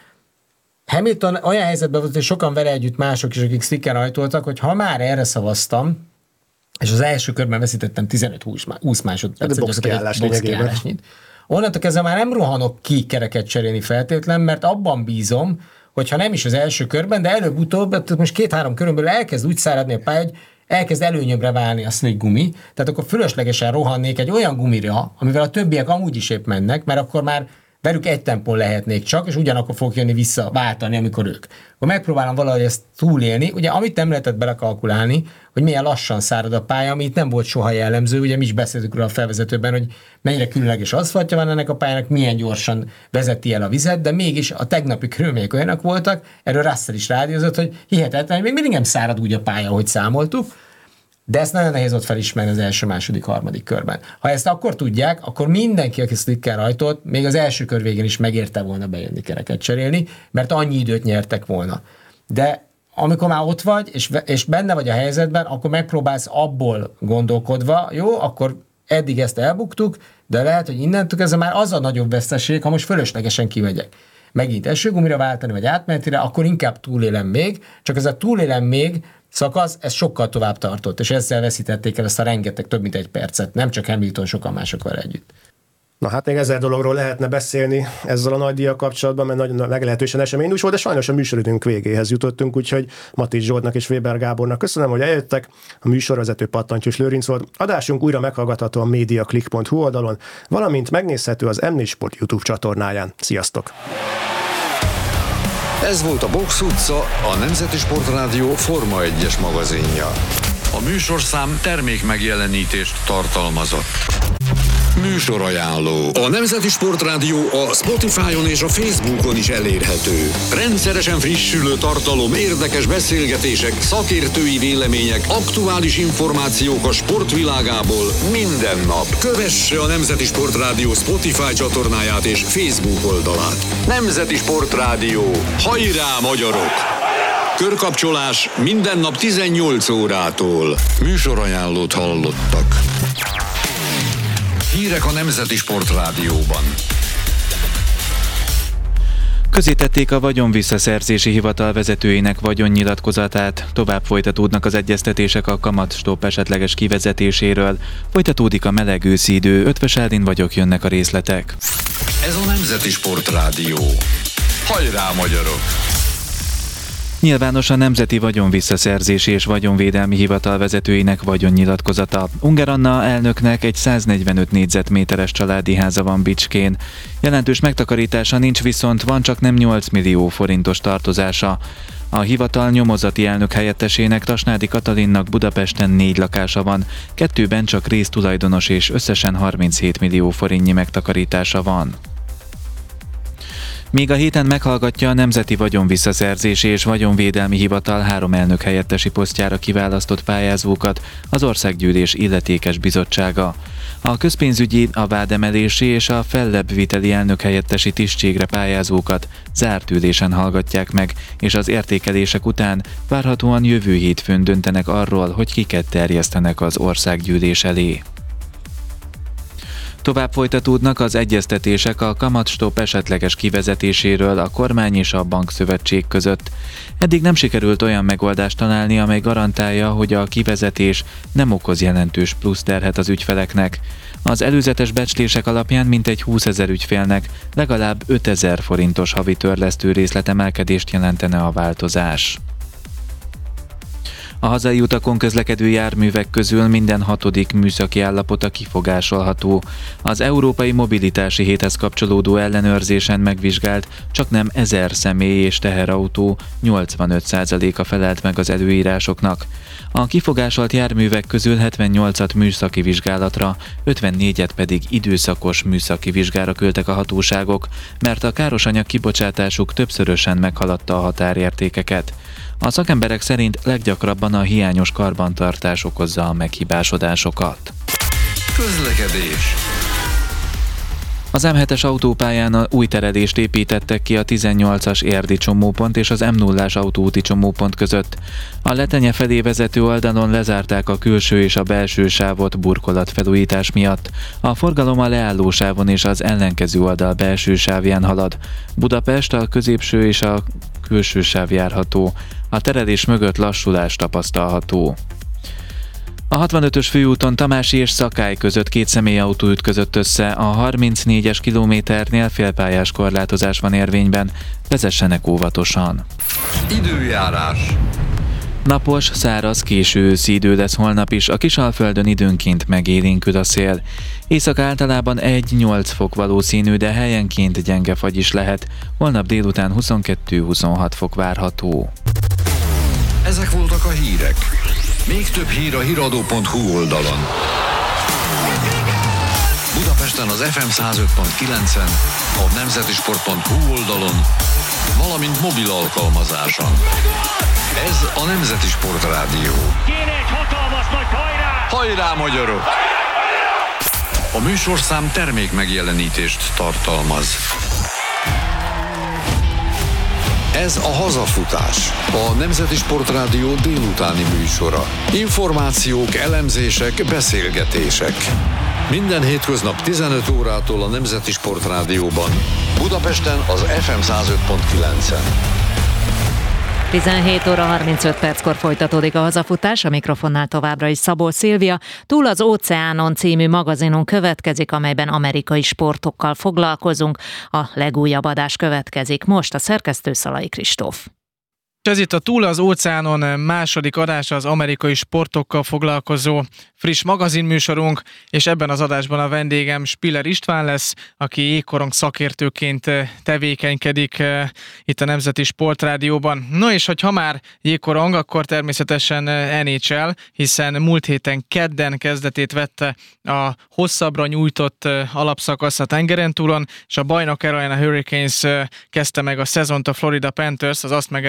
Hamilton olyan helyzetben volt, hogy sokan vele együtt mások is, akik slicken rajtoltak, hogy ha már erre szavaztam, és az első körben veszítettem 15-20 másodpercet. Ez boxkiállás lényegében. Onnantól kezdve már nem rohanok ki kereket cserélni feltétlen, mert abban bízom, hogyha nem is az első körben, de előbb-utóbb, most 2-3 körön belül elkezd úgy száradni a pálya, hogy elkezd előnyöbbre válni a slick gumi, tehát akkor fölöslegesen rohannék egy olyan gumira, amivel a többiek amúgy is épp mennek, mert akkor már velük egy tempón lehetnék csak, és ugyanakkor fogok jönni vissza váltani, amikor ők. Akkor megpróbálom valahogy ezt túlélni. Ugye amit nem lehetett belekalkulálni, hogy milyen lassan szárad a pálya, ami itt nem volt soha jellemző, ugye mi is beszéltük róla a felvezetőben, hogy mennyire különleges aszfaltja van ennek a pályának, milyen gyorsan vezeti el a vizet, de mégis a tegnapi körülmények olyanok voltak, erről Russell is rádiózott, hogy hihetetlen, hogy még mindig nem szárad úgy a pálya, ahogy számoltuk. De ezt nagyon nehéz ott felismerni az első, második, harmadik körben. Ha ezt akkor tudják, akkor mindenki, aki slickkel rajtolt, még az első kör végén is megérte volna bejönni kereket cserélni, mert annyi időt nyertek volna. De amikor már ott vagy, és benne vagy a helyzetben, akkor megpróbálsz abból gondolkodva, jó, akkor eddig ezt elbuktuk, de lehet, hogy innentől kezdve már az a nagyobb veszteség, ha most fölöslegesen kimegyek. Megint esőgumira váltani, vagy átmenetire, akkor inkább túlélem még, csak ez a túlélem még szakasz, ez sokkal tovább tartott, és ezzel veszítették el ezt a rengeteg, több mint egy percet, nem csak Hamilton, sokan másokkal együtt. Na hát még 1000 dologról lehetne beszélni ezzel a nagy díjjal kapcsolatban, mert nagyon meglehetősen eseménydús volt, de sajnos a műsoridőnk végéhez jutottunk, úgyhogy Matics Zsoltnak és Weber Gábornak köszönöm, hogy eljöttek. A műsorvezető Pattantyús Lőrinc volt. Adásunk újra meghallgatható a mediaclick.hu oldalon, valamint megnézhető az M4 Sport YouTube csatornáján. Sziasztok! Ez volt a Box utca, a Nemzeti Sportrádió Forma 1-es magazinja. A műsorszám termék megjelenítést tartalmazott. Műsorajánló. A Nemzeti Sportrádió a Spotify-on és a Facebookon is elérhető. Rendszeresen frissülő tartalom, érdekes beszélgetések, szakértői vélemények, aktuális információk a sportvilágából minden nap. Kövesse a Nemzeti Sportrádió Spotify csatornáját és Facebook oldalát. Nemzeti Sportrádió. Hajrá, magyarok! Körkapcsolás minden nap 18 órától. Műsorajánlót hallottak. Hírek a Nemzeti Sportrádióban. Közzétették a vagyonvisszaszerzési hivatal vezetőinek vagyonnyilatkozatát, tovább folytatódnak az egyeztetések a kamatstopp esetleges kivezetéséről, folytatódik a meleg őszi idő, Ötvös Eldin vagyok, jönnek a részletek. Ez a Nemzeti Sportrádió. Hajrá, magyarok! Nyilvános a Nemzeti Vagyonvisszaszerzési és Vagyonvédelmi Hivatal vezetőinek vagyonnyilatkozata. Unger Anna elnöknek egy 145 négyzetméteres családi háza van Bicskén. Jelentős megtakarítása nincs, viszont van csak nem 8 millió forintos tartozása. A hivatal nyomozati elnök helyettesének, Tasnádi Katalinnak Budapesten 4 lakása van, 2-ben csak résztulajdonos és összesen 37 millió forintnyi megtakarítása van. Míg a héten meghallgatja a Nemzeti Vagyonvisszaszerzési és Vagyonvédelmi Hivatal 3 elnök helyettesi posztjára kiválasztott pályázókat az Országgyűlés illetékes bizottsága. A közpénzügyi, a vádemelési és a fellebbviteli elnök helyettesi tisztségre pályázókat zárt ülésen hallgatják meg, és az értékelések után várhatóan jövő hétfőn döntenek arról, hogy kiket terjesztenek az Országgyűlés elé. Tovább folytatódnak az egyeztetések a kamatstopp esetleges kivezetéséről a kormány és a bankszövetség között. Eddig nem sikerült olyan megoldást találni, amely garantálja, hogy a kivezetés nem okoz jelentős plusz terhet az ügyfeleknek. Az előzetes becslések alapján mintegy 20 000 ügyfélnek legalább 5 000 forintos havi törlesztő részletemelkedést jelentene a változás. A hazai utakon közlekedő járművek közül minden 6. műszaki állapota kifogásolható. Az Európai Mobilitási Héthez kapcsolódó ellenőrzésen megvizsgált csaknem 1000 személy és teherautó 85%-a felelt meg az előírásoknak. A kifogásolt járművek közül 78-at műszaki vizsgálatra, 54-et pedig időszakos műszaki vizsgára küldtek a hatóságok, mert a károsanyag kibocsátásuk többszörösen meghaladta a határértékeket. A szakemberek szerint leggyakrabban a hiányos karbantartás okozza a meghibásodásokat. Közlekedés. Az M7-es autópályán új terelést építettek ki a 18-as érdi csomópont és az M0-as autóúti csomópont között. A Letenye felé vezető oldalon lezárták a külső és a belső sávot burkolatfelújítás miatt. A forgalom a leálló sávon és az ellenkező oldal belső sávján halad. Budapest, a középső és a külső sáv járható. A terelés mögött lassulás tapasztalható. A 65-ös főúton Tamási és Szakály között 2 személyautó ütközött össze, a 34-es kilométernél félpályás korlátozás van érvényben, vezessenek óvatosan. Időjárás. Napos, száraz, késő őszi idő lesz holnap is, a Kisalföldön időnként megélénkül a szél. Észak általában 1-8 fok valószínű, de helyenként gyenge fagy is lehet. Holnap délután 22-26 fok várható. Ezek voltak a hírek. Még több hír a hiradó.hu oldalon. Budapesten az FM 105.9-en, a nemzetisport.hu oldalon, valamint mobil alkalmazáson. Ez a Nemzeti Sportrádió. Kéne egy hatalmas nagy hajrá! Hajrá, magyarok! A műsorszám termék megjelenítést tartalmaz. Ez a Hazafutás, a Nemzeti Sportrádió délutáni műsora. Információk, elemzések, beszélgetések. Minden hétköznap 15 órától a Nemzeti Sportrádióban. Budapesten az FM 105.9-en. 17 óra 35 perckor folytatódik a Hazafutás, a mikrofonnál továbbra is Szabó Szilvia. Túl az óceánon című magazinunk következik, amelyben amerikai sportokkal foglalkozunk. A legújabb adás következik most, a szerkesztő Szalai Kristóf. Ez itt a Túl az óceánon második adása, az amerikai sportokkal foglalkozó friss magazinműsorunk, és ebben az adásban a vendégem Spiller István lesz, aki jégkorong szakértőként tevékenykedik itt a Nemzeti Sportrádióban. No és ha már jégkorong, akkor természetesen NHL, hiszen múlt héten kedden kezdetét vette a hosszabbra nyújtott alapszakasz a tengeren túlon, és a bajnok Carolina Hurricanes kezdte meg a szezont, a Florida Panthers az azt megelőző 2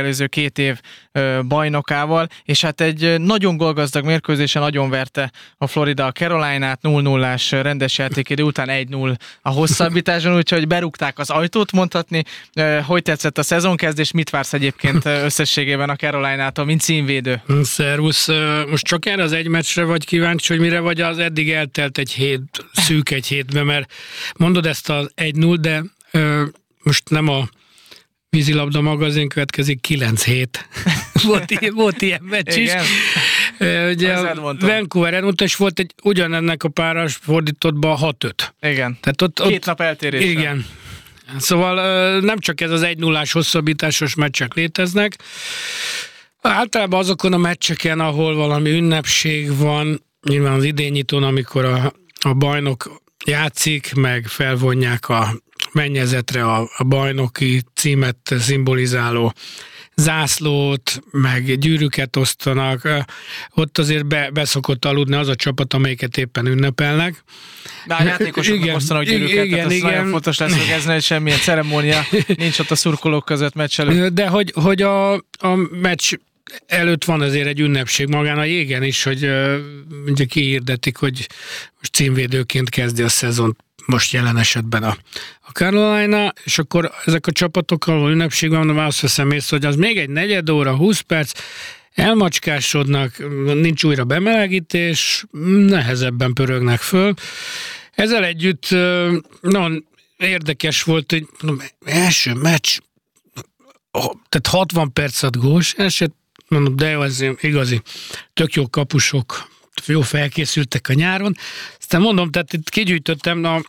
2 év bajnokával, és hát egy nagyon gólgazdag mérkőzésen nagyon verte a Florida a Carolinát, 0-0-ás rendes játékidő után 1-0 a hosszabbításon, úgyhogy berúgták az ajtót, mondhatni. Hogy tetszett a szezonkezdés, mit vársz egyébként összességében a Carolinától, mint címvédő? Szervusz, most csak erre az egy meccsre vagy kíváncsi, hogy mire vagy az eddig eltelt szűk egy hétben, mert mondod ezt az 1-0, de most nem a vízilabda magazin következik, 9 hét. volt ilyen meccs is. Ugye a Vancouver Edmonton, és volt egy ugyanennek a páros fordítottban 6-5. Igen. Tehát ott 2 nap eltérésre. Igen. Szóval nem csak ez az 1-0-ás hosszabbításos meccsek léteznek. Általában azokon a meccseken, ahol valami ünnepség van, nyilván az idénynyitón, amikor a bajnok játszik, meg felvonják a mennyezetre a bajnoki címet szimbolizáló zászlót, meg gyűrűket osztanak, ott azért beszokott aludni az a csapat, amelyiket éppen ünnepelnek. De a játékosoknak osztanak gyűrűket, tehát ez nagyon fontos lesz szögezni, hogy semmilyen ceremónia nincs ott a szurkolók között meccs előtt. De hogy a meccs előtt van azért egy ünnepség magán a jégen is, hogy ugye kiirdetik, hogy most címvédőként kezdi a szezont, most jelen esetben a Carolina, és akkor ezek a csapatok, ahol ünnepség van, azt veszem észre, hogy az még egy negyed óra, 20 perc, elmacskásodnak, nincs újra bemelegítés, nehezebben pörögnek föl. Ezzel együtt nagyon érdekes volt, hogy első meccs, tehát 60 perc ad gós, mondom, de jó, ez igazi, tök jó kapusok, jó felkészültek a nyáron. Aztán mondom, tehát itt kigyűjtöttem a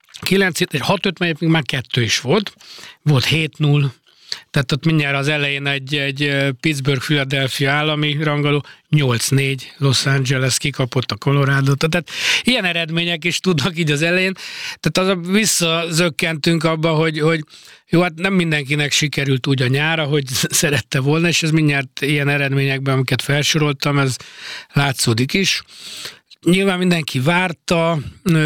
6-5 melyek még már 2 is volt 7-0, tehát ott mindjárt az elején egy Pittsburgh-Philadelphia állami rangaló, 8-4 Los Angeles kikapott a Colorado-t, tehát ilyen eredmények is tudnak így az elején, tehát visszazökkentünk abba, hogy jó, hát nem mindenkinek sikerült úgy a nyára, hogy szerette volna, és ez mindjárt ilyen eredményekben, amiket felsoroltam, ez látszódik is. Nyilván mindenki várta,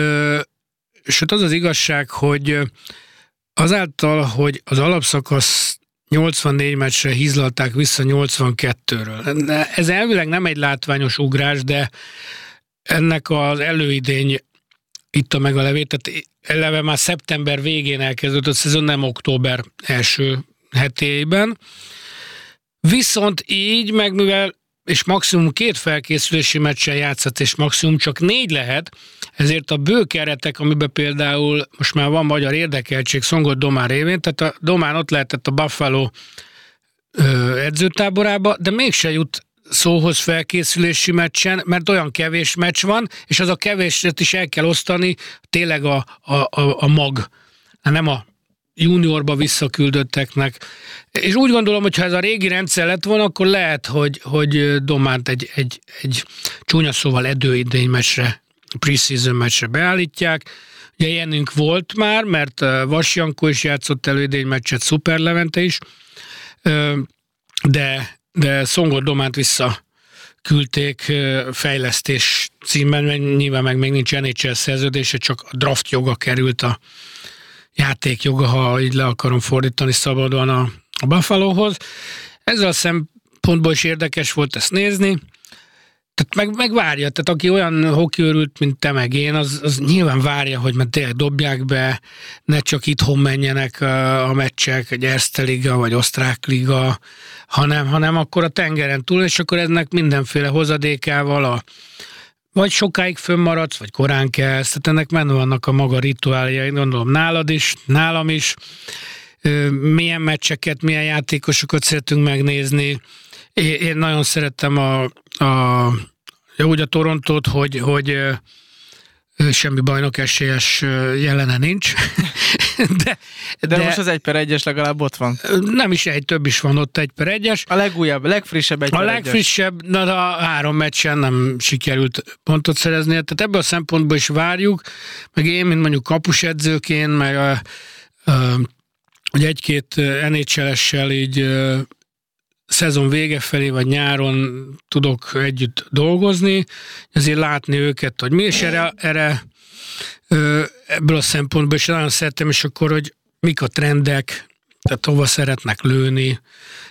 sőt az az igazság, hogy azáltal, hogy az alapszakasz 84 meccsre hízlalták vissza 82-ről. Ez elvileg nem egy látványos ugrás, de ennek az előidény itta meg a levét, tehát eleve már szeptember végén elkezdődött a szezon, nem október első hetében. Viszont így, meg mivel és maximum 2 felkészülési meccsen játszhat, és maximum csak 4 lehet, ezért a bő keretek, amiben például most már van magyar érdekeltség Szongot Domán révén, tehát a Domán ott lehetett a Buffalo edzőtáborába, de mégse jut szóhoz felkészülési meccsen, mert olyan kevés meccs van, és az a kevéset is el kell osztani tényleg a mag, nem a juniorba visszaküldötteknek. És úgy gondolom, hogy ha ez a régi rendszer lett volna, akkor lehet, hogy Dománt egy csúnya szóval edőidény meccsre, preseason meccsre beállítják. Ugye ilyenünk volt már, mert Vas Jankó is játszott előidény meccset, Szuper Levente is, de Szongot Dománt visszaküldték fejlesztés címben, nyilván meg még nincs NHL szerződése, csak a draft joga került a játékjoga, ha így le akarom fordítani szabadon a Buffalohoz. Ezzel a szempontból is érdekes volt ezt nézni. Tehát meg várja, tehát aki olyan hokiőrült, mint te meg én, az nyilván várja, hogy már tényleg dobják be, ne csak itthon menjenek a meccsek, egy Erste Liga vagy Osztrák Liga, hanem akkor a tengeren túl, és akkor ennek mindenféle hozadékával vagy sokáig fönnmaradsz, vagy korán kelsz, tehát ennek menő vannak a maga rituáljai, gondolom nálad is, nálam is, milyen meccseket, milyen játékosokat szeretünk megnézni. Én nagyon szerettem úgy a Torontót, hogy semmi bajnok esélyes jelene nincs. De most az 1/1-es legalább ott van. Nem is több is van ott 1/1-es. A legújabb, legfrissebb 1/1-es. A legfrissebb, a 3 meccsen nem sikerült pontot szerezni. Tehát ebből a szempontból is várjuk, meg én, mint mondjuk kapusedzőként, meg hogy 1-2 NHL-essel így szezon vége felé, vagy nyáron tudok együtt dolgozni, azért látni őket, hogy mi, és erre ebből a szempontból is nagyon szeretem, és akkor, hogy mik a trendek, tehát hova szeretnek lőni,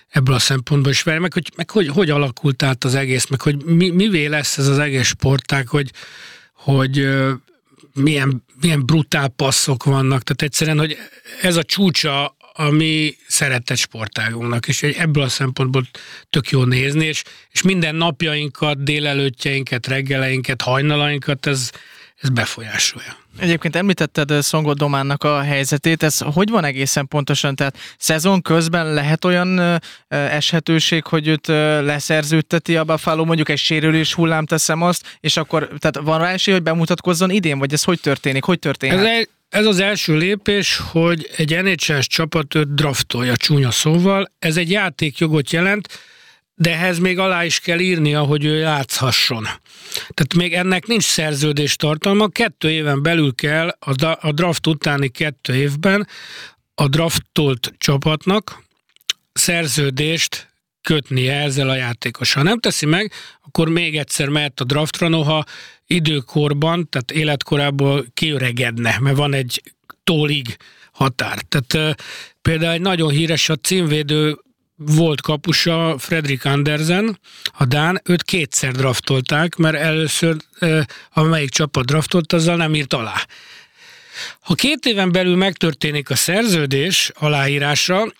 ebből a szempontból is, meg hogy alakult át az egész, meg hogy mivé lesz ez az egész sportág, hogy milyen brutál passzok vannak, tehát egyszerűen, hogy ez a csúcsa a mi szeretett sportágunknak, és ebből a szempontból tök jó nézni, és minden napjainkat, délelőttjeinket, reggeleinket, hajnalainkat ez befolyásolja. Egyébként említetted Szongott Dománnak a helyzetét, ez hogy van egészen pontosan? Tehát szezon közben lehet olyan eshetőség, hogy őt leszerződteti a Buffalo, mondjuk egy sérülés hullám, teszem azt, és akkor tehát van rá esély, hogy bemutatkozzon idén, vagy ez hogy történik? Hogy történhet? Ez az első lépés, hogy egy NHL-s csapat őt draftolja, csúnya szóval. Ez egy játékjogot jelent, de ehhez még alá is kell írnia, hogy ő játszhasson. Tehát még ennek nincs szerződés tartalma, 2 éven belül kell a draft utáni 2 évben a draftolt csapatnak szerződést kötnie ezzel a játékossal. Ha nem teszi meg, akkor még egyszer mehet a draftra, noha időkorban, tehát életkorából kiöregedne, mert van egy tólig határ. Tehát például egy nagyon híres a címvédő volt kapusa, Fredrik Andersen, a dán, őt 2-szer draftolták, mert először amelyik csapat draftolt, azzal nem írt alá. Ha 2 éven belül megtörténik a szerződés aláírása,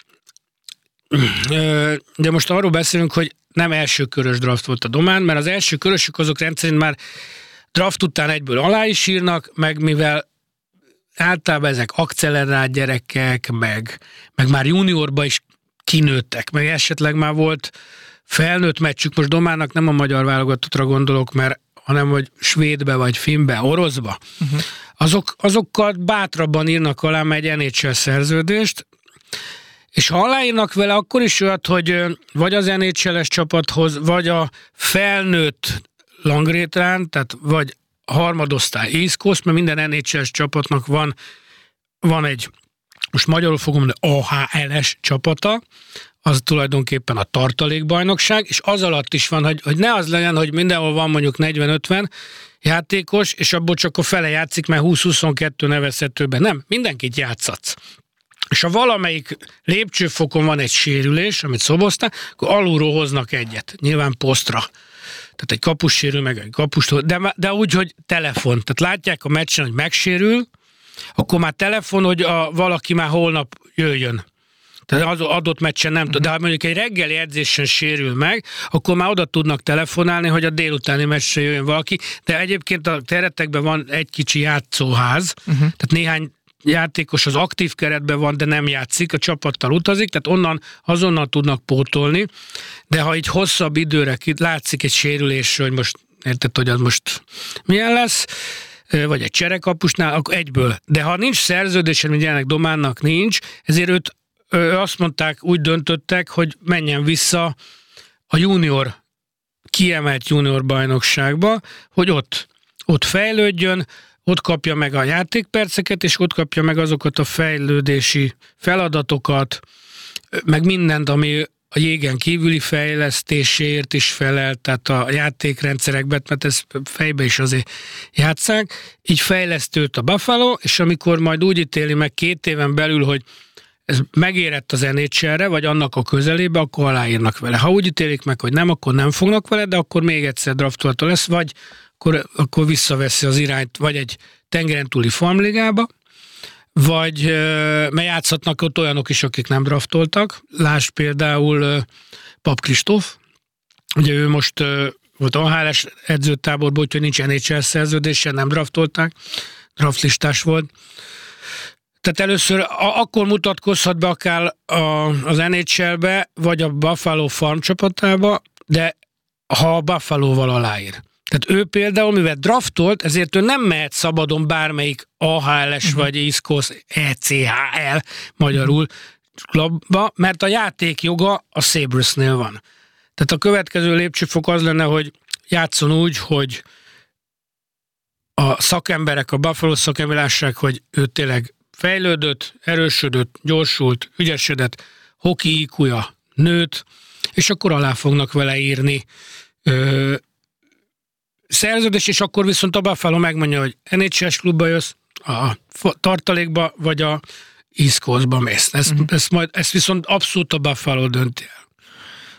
de most arról beszélünk, hogy nem elsőkörös draft volt a Domán, mert az elsőkörösök azok rendszerint már draft után egyből alá is írnak, meg mivel általában ezek accelerált gyerekek, meg már juniorba is kinőttek, meg esetleg már volt felnőtt meccsük, most Domának nem a magyar válogatottra gondolok, hanem hogy svédbe, vagy finnbe, oroszba. Azokkal bátrabban írnak alá egy NHL szerződést, és ha aláírnak vele, akkor is olyat, hogy vagy az NHL-es csapathoz, vagy a felnőtt Langrétrán, tehát vagy harmadosztály East Coast, mert minden NHL-es csapatnak van egy, most magyarul fogom mondani, AHL-es csapata, az tulajdonképpen a tartalékbajnokság, és az alatt is van, hogy ne az legyen, hogy mindenhol van mondjuk 40-50 játékos, és abból csak a fele játszik, mert 20-22 nevezhetőben. Nem, mindenkit játszatsz. És ha valamelyik lépcsőfokon van egy sérülés, amit szoboztál, akkor alulról hoznak egyet. Nyilván posztra. Tehát egy kapus sérül, meg egy kapust, de úgy, hogy telefon. Tehát látják a meccsen, hogy megsérül, akkor már telefon, hogy valaki már holnap jöjjön. Tehát az adott meccsen nem tud. De ha mondjuk egy reggeli edzésen sérül meg, akkor már oda tudnak telefonálni, hogy a délutáni meccsre jöjjön valaki. De egyébként a keretekben van egy kicsi játszóház, tehát néhány játékos az aktív keretben van, de nem játszik, a csapattal utazik, tehát azonnal tudnak pótolni, de ha így hosszabb időre látszik egy sérülésről, hogy most érted, hogy az most milyen lesz, vagy egy cserekapusnál, akkor egyből. De ha nincs szerződés, mint jelenleg Dománnak nincs, ezért őt azt mondták, úgy döntöttek, hogy menjen vissza a kiemelt junior bajnokságba, hogy ott fejlődjön, ott kapja meg a játékperceket, és ott kapja meg azokat a fejlődési feladatokat, meg mindent, ami a jégen kívüli fejlesztéséért is felel, tehát a játékrendszerekben, mert ezt fejbe is azért játsszák, így fejlesztőt a Buffalo, és amikor majd úgy ítéli meg 2 éven belül, hogy ez megérett az NHL-re, vagy annak a közelébe, akkor aláírnak vele. Ha úgy ítélik meg, hogy nem, akkor nem fognak vele, de akkor még egyszer draftolható lesz, vagy akkor visszaveszi az irányt, vagy egy tengeren túli farmligába, vagy mert játszhatnak ott olyanok is, akik nem draftoltak. Lásd például Pap Kristóf, ugye ő most volt AHL-es edzőtáborban, úgyhogy nincs NHL szerződése, nem draftolták, draftlistás volt. Tehát először akkor mutatkozhat be akár az NHL-be, vagy a Buffalo farm csapatába, de ha a Buffalo-val aláír. Tehát ő például, mivel draftolt, ezért ő nem mehet szabadon bármelyik AHL-es vagy East Coast ECHL magyarul klubba, mert a játékjoga a Sabresnél van. Tehát a következő lépcsőfok az lenne, hogy játszon úgy, hogy a szakemberek, a Buffalo szakemberek lássák, hogy ő tényleg fejlődött, erősödött, gyorsult, ügyesedett, hoki IQ-ja nőtt, és akkor alá fognak vele írni szerződés, és akkor viszont a Buffalo megmondja, hogy NHL-s klubba jössz, a tartalékba, vagy a East Coast-ba mész. Ezt viszont abszolút a Buffalo dönti el.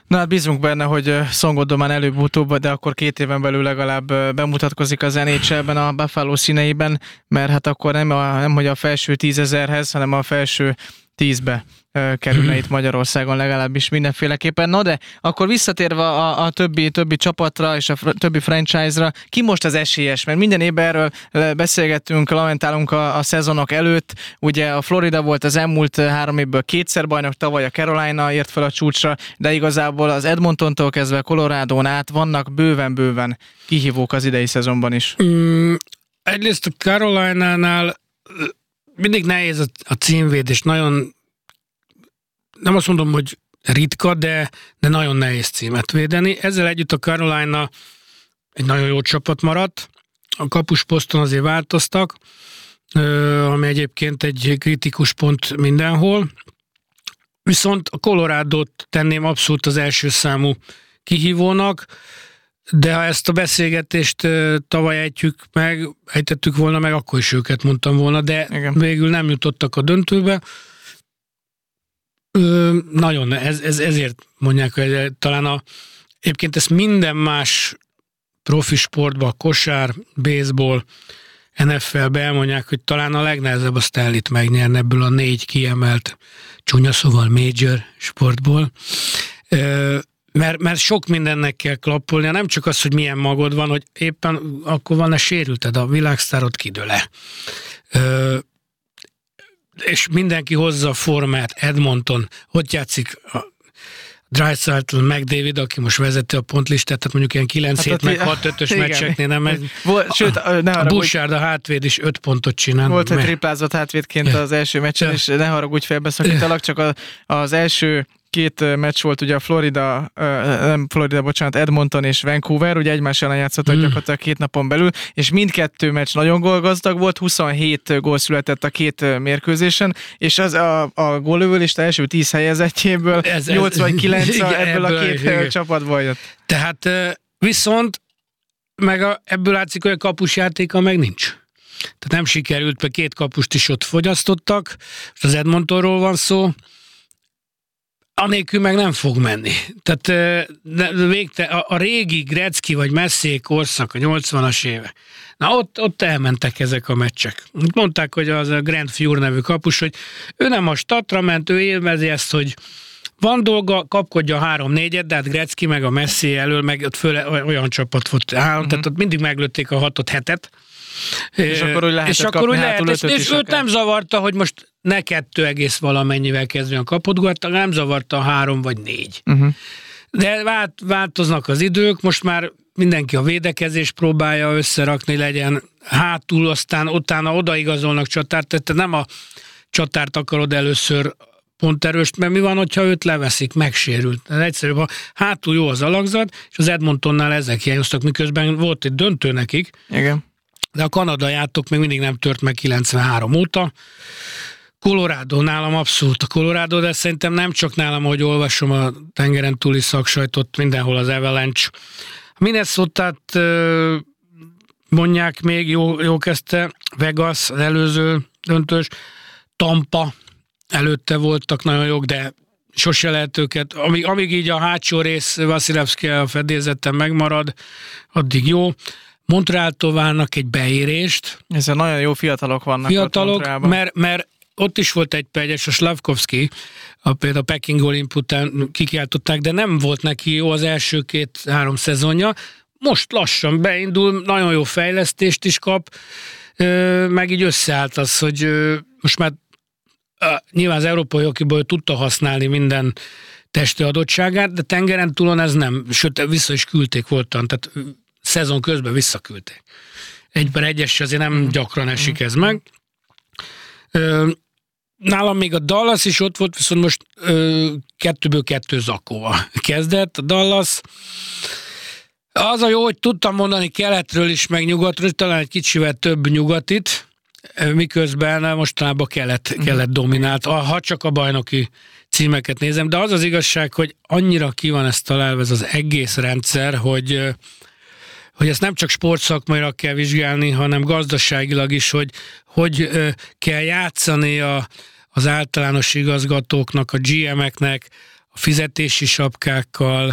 Na hát bízunk benne, hogy Szongodomán előbb-utóbb, de akkor 2 éven belül legalább bemutatkozik az NHL-ben a Buffalo színeiben, mert hát akkor nem hogy a felső 10 000-hez, hanem a felső 10-be kerülne itt Magyarországon legalábbis mindenféleképpen. Na de akkor visszatérve a többi csapatra és a többi franchise-ra, ki most az esélyes? Mert minden évben erről beszélgettünk, lamentálunk a szezonok előtt. Ugye a Florida volt az elmúlt 3 évből 2-szer bajnok, tavaly a Carolina ért fel a csúcsra, de igazából az Edmontontól kezdve Colorádón át vannak bőven kihívók az idei szezonban is. Egyrészt a Carolinánál mindig nehéz a címvédés, nagyon, nem azt mondom, hogy ritka, de nagyon nehéz címet védeni. Ezzel együtt a Carolina egy nagyon jó csapat maradt, a kapusposzton azért változtak, ami egyébként egy kritikus pont mindenhol. Viszont a Colorádót tenném abszolút az első számú kihívónak, de ha ezt a beszélgetést tavaly ejtettük volna meg, akkor is őket mondtam volna, de igen, végül nem jutottak a döntőbe. Nagyon, ezért mondják, hogy talán egyébként ezt minden más profi sportban, kosár, baseball, NFL-be elmondják, hogy talán a legnehezebb a Stanley-t megnyerni ebből a 4 kiemelt, csúnya szóval major sportból. Mert sok mindennek kell klappolnia, nem csak az, hogy milyen magod van, hogy éppen akkor van-e sérülted, a világsztárod kidől-e. És mindenki hozza a formát, Edmonton, ott játszik a Draisaitl, McDavid, aki most vezeti a pontlistát, tehát mondjuk ilyen 9-7 meg 6-5-ös meccseknél nem megy. Sőt, a Bouchard, a hátvéd is 5 pontot csinál. Volt egy triplázott hátvédként az első meccsen, és ne haragudj, félbeszakítalak, csak az első 2 meccs volt ugye Edmonton és Vancouver, ugye egymás ellen játszottak gyakorlatilag 2 napon belül, és mindkettő meccs nagyon gólgazdag volt, 27 gól született a 2 mérkőzésen, és az a góllövőlista első 10 helyezettjéből 89 ebből a 2 csapatból jött. Tehát viszont meg ebből látszik, hogy a kapusjátéka meg nincs. Tehát nem sikerült, mert 2 kapust is ott fogyasztottak, és az Edmontonról van szó, anélkül meg nem fog menni. Tehát a régi Gretzky vagy Messier korszak, a 80-as éve. Na ott elmentek ezek a meccsek. Mondták, hogy az a Grant Fuhr nevű kapus, hogy ő nem a statra ment, ő élvezi ezt, hogy van dolga, kapkodja a 3-4-et, de hát Gretzky meg a Messier elől, meg ott föl olyan csapat volt, tehát ott mindig meglőtték a 6-7-et. És akkor úgy lehetett és őt nem zavarta, hogy most ne 2, valamennyivel kezdjen a kapott gólt, nem zavarta a 3 vagy 4. De változnak az idők, most már mindenki a védekezés próbálja összerakni, legyen hátul, aztán utána odaigazolnak csatárt, tehát nem a csatárt akarod először pont erőst, mert mi van, hogyha őt leveszik, megsérült. Egyszerűbb, ha hátul jó az alakzat, és az Edmontonnál ezek hiányoztak, miközben volt egy döntő nekik. Igen. De a kanadaiátok még mindig nem tört meg 93 óta. Colorado nálam abszolút a Colorado, de szerintem nem csak nálam, ahogy olvasom a tengeren túli szaksajtot, mindenhol az Avalanche. Minnesotát mondják még, jó kezdte, Vegas, az előző döntős, Tampa előtte voltak nagyon jók, de sose lehet őket, amíg így a hátsó rész Vasilevszky a fedélzeten megmarad, addig jó. Montrealtól várnak egy beérést. Ezzel nagyon jó fiatalok vannak ott mert ott is volt egy pergyes, a Slavkovski, például a Peking Olimp után kikiáltották, de nem volt neki jó az első 2-3 szezonja. Most lassan beindul, nagyon jó fejlesztést is kap, meg így összeállt az, hogy most már nyilván az európai hokiból tudta használni minden testi adottságát, de tengeren túlon ez nem, sőt vissza is küldték voltan, tehát szezon közben visszaküldték. 1-1-es azért nem gyakran esik ez meg. Nálam még a Dallas is ott volt, viszont most 2-ből 2 zakóval kezdett. A Dallas az a jó, hogy tudtam mondani keletről is, meg nyugatról, talán egy kicsivel több nyugatit, miközben mostanában kelet dominált, ha csak a bajnoki címeket nézem, de az az igazság, hogy annyira ki van ezt találva ez az egész rendszer, hogy ezt nem csak sportszakmailag kell vizsgálni, hanem gazdaságilag is, hogy kell játszani az általános igazgatóknak, a GM-eknek, a fizetési sapkákkal,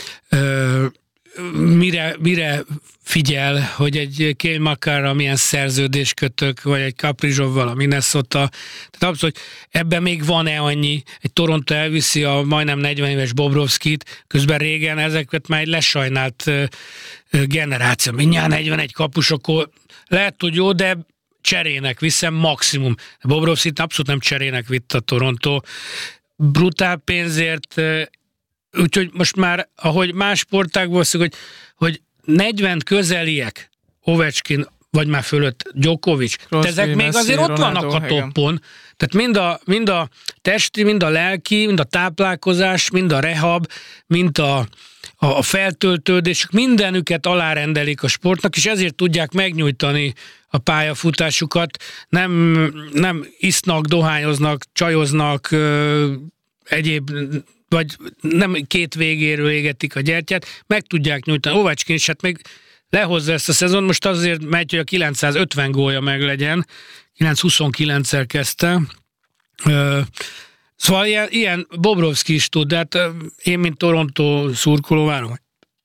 mire figyel, hogy egy Cale Makarra milyen szerződés kötök, vagy egy Kaprizsovval a Minnesota. Tehát abszolút, ebben még van-e annyi, egy Toronto elviszi a majdnem 40 éves Bobrovskit, közben régen ezeket már egy lesajnált generáció. Mindjárt 41 kapus, akkor lehet, hogy jó, de cserének viszem maximum. Bobrovskit abszolút nem cserének vitt a Toronto. Brutál pénzért, úgyhogy most már, ahogy más sportágból szok, hogy 40 közeliek, Ovechkin, vagy már fölött Djokovic, ezek még azért ott vannak a toppon. Tehát mind a testi, mind a lelki, mind a táplálkozás, mind a rehab, mind a feltöltődés, mindenüket alárendelik a sportnak, és ezért tudják megnyújtani a pályafutásukat. Nem isznak, dohányoznak, csajoznak, egyéb, vagy nem két végéről égetik a gyertyát, meg tudják nyújtani. Ovechkin is hát még lehozza ezt a szezon, most azért megy, hogy a 950 gólja meg legyen, 929-szer kezdte. Szóval ilyen Bobrovski is tud, de hát én, mint Toronto szurkoló várom,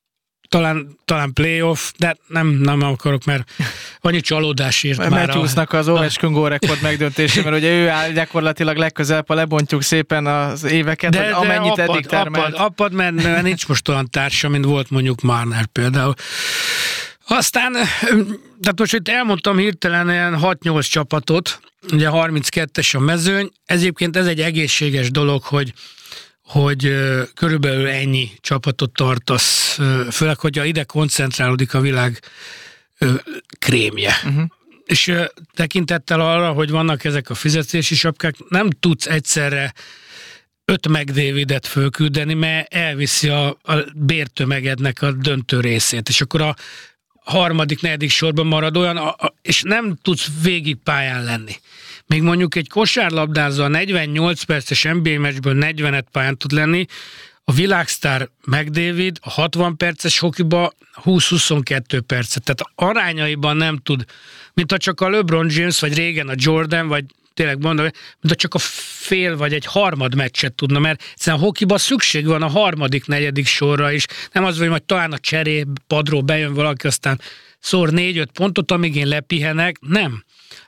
talán playoff, de nem akarok, mert annyi csalódás írt már. Matthewsnak az Ovechkin gólrekord megdöntése, mert ugye ő áll gyakorlatilag legközelebb, ha lebontjuk szépen az éveket, de amennyit eddig termelt. Apad, mert nincs most olyan társa, mint volt mondjuk Marner például. Aztán, tehát most itt elmondtam hirtelen ilyen 6-8 csapatot, ugye 32-es a mezőny, egyébként ez egy egészséges dolog, hogy körülbelül ennyi csapatot tartasz, főleg, hogyha ide koncentrálódik a világ krémje. Uh-huh. És tekintettel arra, hogy vannak ezek a fizetési sapkák, nem tudsz egyszerre 5 McDavidet fölküldeni, mert elviszi a bértömegednek a döntő részét, és akkor a harmadik, negyedik sorban marad olyan, és nem tudsz végig pályán lenni. Még mondjuk egy kosárlabdázó a 48 perces NBA meccsből 40-et pályán tud lenni, a világsztár McDavid a 60 perces hokiba 20-22 percet. Tehát arányaiban nem tud, mint ha csak a LeBron James, vagy régen a Jordan, vagy tényleg mondom, mint ha csak a fél vagy egy harmad meccset tudna, mert egyszerűen a hokiban szükség van a harmadik, negyedik sorra is. Nem az, hogy majd talán a cseré padról bejön valaki, aztán szór 4-5 pontot, amíg én lepihenek. Nem.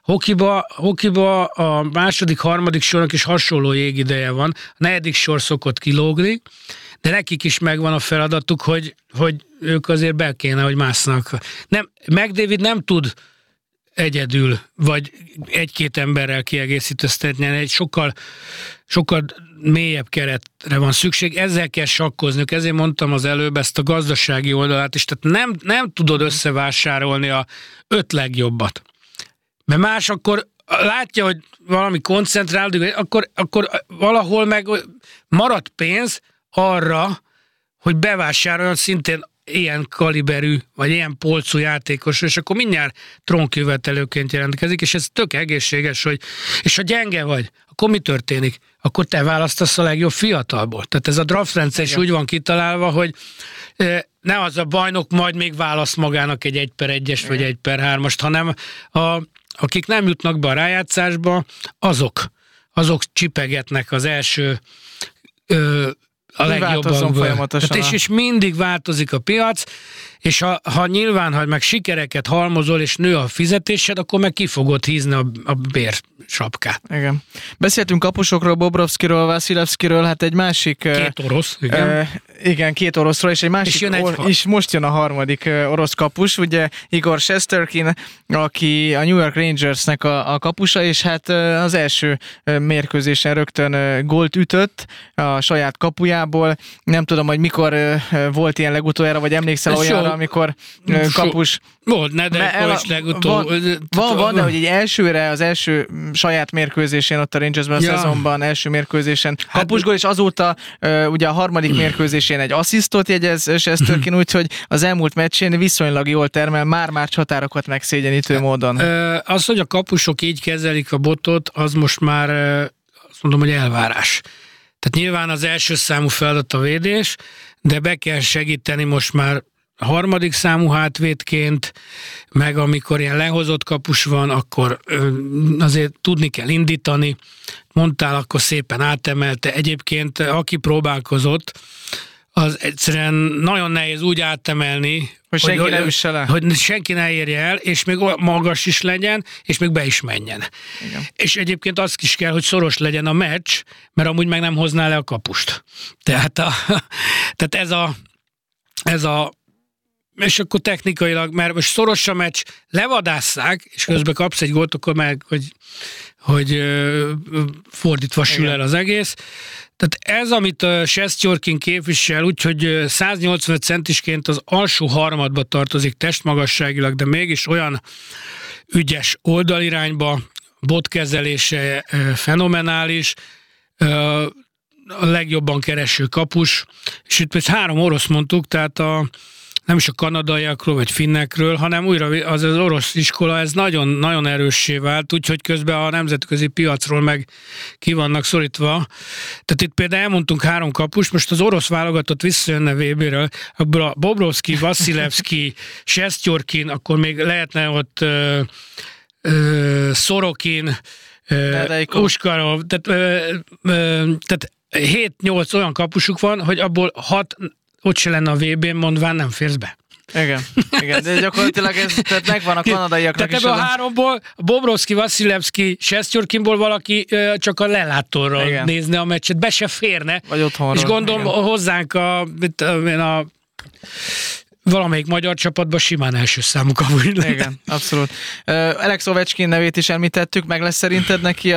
Hokiba a második, harmadik sornak is hasonló jégideje van. A negyedik sor szokott kilógni, de nekik is megvan a feladatuk, hogy ők azért be kéne, hogy másznak. McDavid nem tud egyedül, vagy egy-két emberrel kiegészítőztetni, egy sokkal mélyebb keretre van szükség, ezzel kell sakkozniuk, ezért mondtam az előbb ezt a gazdasági oldalát is, tehát nem tudod összevásárolni a 5 legjobbat. Mert más akkor látja, hogy valami koncentrálódik, akkor valahol meg marad pénz arra, hogy bevásároljon szintén ilyen kaliberű, vagy ilyen polcú játékos, és akkor mindjárt trónkövetelőként jelentkezik, és ez tök egészséges, és ha gyenge vagy, akkor mi történik? Akkor te választasz a legjobb fiatalból. Tehát ez a draft rendszer is úgy van kitalálva, hogy ne az a bajnok majd még választ magának egy 1/1-es vagy 1/3-ast, hanem akik nem jutnak be a rájátszásba, azok csipegetnek az első a legjobban folyamatosan. És mindig változik a piac, és ha nyilván, ha meg sikereket halmozol, és nő a fizetésed, akkor meg ki fogod hízni a bérsapkát. Igen. Beszéltünk kapusokról, Bobrovskiról, Vasilevskiről, hát egy másik... Két orosz, igen. Igen, két oroszról, és egy másik... És most jön a harmadik orosz kapus, ugye Igor Shesterkin, aki a New York Rangersnek a kapusa, és hát az első mérkőzésen rögtön gólt ütött a saját kapujából. Nem tudom, hogy mikor volt ilyen legutoljára, vagy emlékszel olyanra, amikor kapus... Volt, Nedeljko is legutóbb. Van, de hogy egy az első saját mérkőzésén ott a Rangersben a szezonban, első mérkőzésen kapusgól, és azóta ugye a harmadik mérkőzésén egy asszisztot jegyez Shesterkin, úgyhogy az elmúlt meccsén viszonylag jól termel, már határokat megszégyenítő módon. Az, hogy a kapusok így kezelik a botot, az most már azt mondom, hogy elvárás. Tehát nyilván az első számú feladat a védés, de be kell segíteni most már a harmadik számú hátvédként, meg amikor ilyen lehozott kapus van, akkor azért tudni kell indítani, mondtál, akkor szépen átemelte. Egyébként aki próbálkozott, az egyszerűen nagyon nehéz úgy átemelni, hogy senki ne érje el, és még magas is legyen, és még be is menjen. Igen. És egyébként az is kell, hogy szoros legyen a meccs, mert amúgy meg nem hozná le a kapust. Tehát ez a és akkor technikailag, mert most szoros a meccs, levadásszák, és közben kapsz egy gólt, akkor meg, hogy fordítva sül el az egész. Tehát ez, amit Sestjorkin képvisel, úgyhogy 185 centisként az alsó harmadba tartozik testmagasságilag, de mégis olyan ügyes oldalirányba, botkezelése fenomenális, a legjobban kereső kapus, és itt 3 orosz mondtuk, tehát nem is a kanadaiakról vagy finnekről, hanem újra az orosz iskola, ez nagyon-nagyon erőssé vált, úgyhogy közben a nemzetközi piacról meg ki vannak szorítva. Tehát itt például elmondtunk 3 kapust, most az orosz válogatott visszajönne VB-ről, abból a Bobrovszky, Vasilevszky, Sestjorkin, akkor még lehetne ott Sorokin, Uskarov, tehát 7-8 olyan kapusuk van, hogy abból 6 ott se lenne a VB-n, mondván nem férsz be. Igen, de gyakorlatilag ez tehát megvan a kanadaiaknak tehát is. Tehát ebből a 3-ból, Bobrovszky, Vasilevszky, Sestjorkinból valaki csak a lelátorral nézne a meccset, be se férne. Vagy otthonról. És gondolom hozzánk a valamelyik magyar csapatban simán első számú kapus. Igen, abszolút. Alex Ovechkin nevét is említettük, meg lesz szerinted neki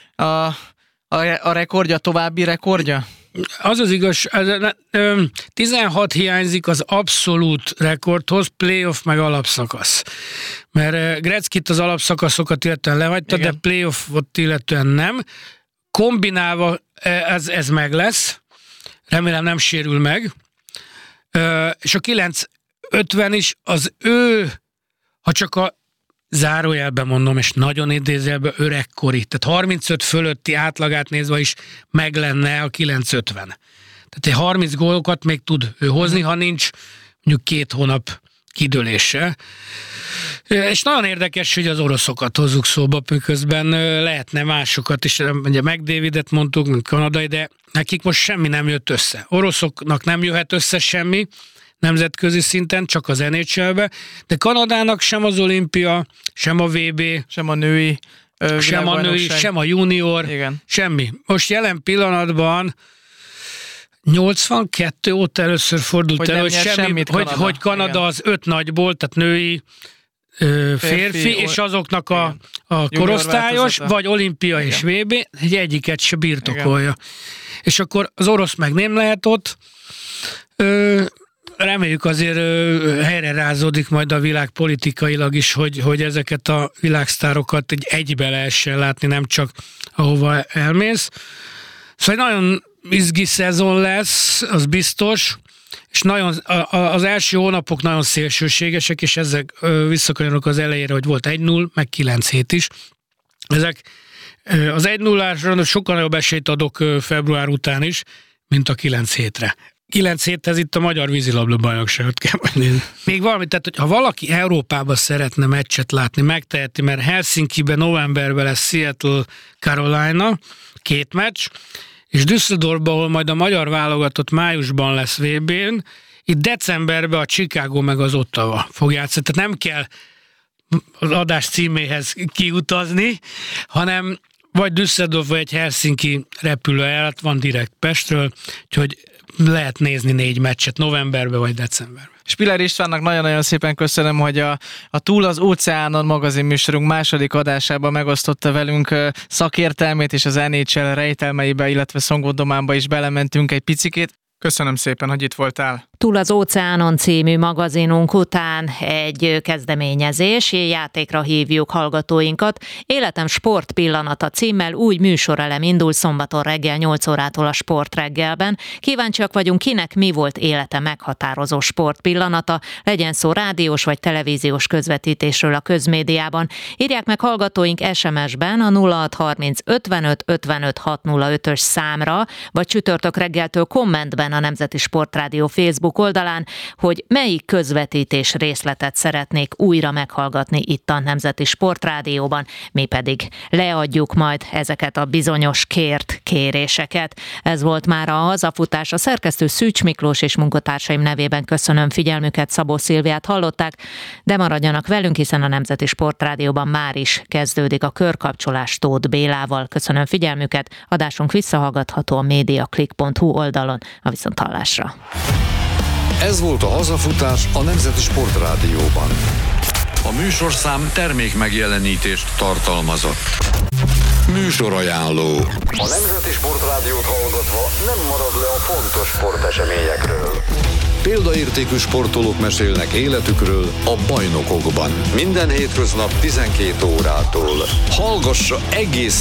a rekordja, további rekordja? Az az igaz, 16 hiányzik az abszolút rekordhoz, playoff meg alapszakasz. Mert Gretzkyt az alapszakaszokat illetően lehagyta, de playoffot illetően nem. Kombinálva ez meg lesz, remélem nem sérül meg. És a 950 is az ő, ha csak a zárójelben mondom, és nagyon idézőjelben öregkori, tehát 35 fölötti átlagát nézve is meg lenne a 950. Tehát egy 30 gólokat még tud ő hozni, ha nincs mondjuk 2 hónap kidőlése. És nagyon érdekes, hogy az oroszokat hozzuk szóba, közben lehetne másokat is, ugye McDavidet mondtuk, mint kanadai, de nekik most semmi nem jött össze. Oroszoknak nem jöhet össze semmi, nemzetközi szinten, csak az NHL-be, de Kanadának sem az olimpia, sem a VB, sem a női, sem a junior, semmi. Most jelen pillanatban 82 óta először fordult elő, hogy Kanada az 5 nagyból, tehát női, férfi és azoknak a korosztályos, vagy olimpia és VB, egyiket se birtokolja. És akkor az orosz meg nem lehet ott, reméljük azért helyre rázódik majd a világ politikailag is, hogy ezeket a világsztárokat egybe lehessen látni, nem csak ahova elmész. Szóval nagyon izgi szezon lesz, az biztos, és nagyon, az első hónapok nagyon szélsőségesek, és ezek visszakanyarodnak az elejére, hogy volt 1-0, meg 9-7 is. Ezek az 1-0-ásra sokkal nagyobb esélyt adok február után is, mint a 9-7-re. 9-7-hez itt a magyar vízilabda-bajnokságot kell nézni. Még valami, tehát hogy ha valaki Európában szeretne meccset látni, megteheti, mert Helsinkiben novemberben lesz Seattle-Carolina, 2 meccs, és Düsseldorfban, ahol majd a magyar válogatott májusban lesz VB-n, itt decemberben a Chicago meg az Ottawa fog játszani. Tehát nem kell az adás címéhez kiutazni, hanem vagy Düsseldorf, vagy egy Helsinki repülőjárat van direkt Pestről, úgyhogy lehet nézni 4 meccset novemberben vagy decemberben. Spiller Istvánnak nagyon-nagyon szépen köszönöm, hogy a Túl az óceánon magazinműsorunk második adásában megosztotta velünk szakértelmét, és az NHL rejtelmeibe, illetve szongodománba is belementünk egy picikét. Köszönöm szépen, hogy itt voltál. Túl az óceánon című magazinunk után egy kezdeményezés, játékra hívjuk hallgatóinkat. Életem sport pillanata címmel új műsorelem indul szombaton reggel 8 órától a Sport reggelben. Kíváncsiak vagyunk, kinek mi volt élete meghatározó sport pillanata, legyen szó rádiós vagy televíziós közvetítésről a közmédiában. Írják meg hallgatóink SMS-ben a 0630 55 55 605-ös számra, vagy csütörtök reggeltől kommentben a Nemzeti Sportrádió Facebook Facebook oldalán, hogy melyik közvetítés részletet szeretnék újra meghallgatni itt a Nemzeti Sportrádióban, mi pedig leadjuk majd ezeket a bizonyos kért kéréseket. Ez volt már a hazafutás. A szerkesztő Szűcs Miklós és munkatársaim nevében köszönöm figyelmüket, Szabó Szilviát hallották, de maradjanak velünk, hiszen a Nemzeti Sportrádióban már is kezdődik a körkapcsolás Tóth Bélával. Köszönöm figyelmüket, adásunk visszahallgatható a mediaclick.hu oldalon. A viszonthallásra. Ez volt a hazafutás a Nemzeti Sportrádióban. A műsorszám termék megjelenítést tartalmazott. Műsorajánló. A Nemzeti Sportrádiót hallgatva nem marad le a fontos sporteseményekről. Példaértékű sportolók mesélnek életükről a bajnokokban. Minden hétköznap 12 órától. Hallgassa egész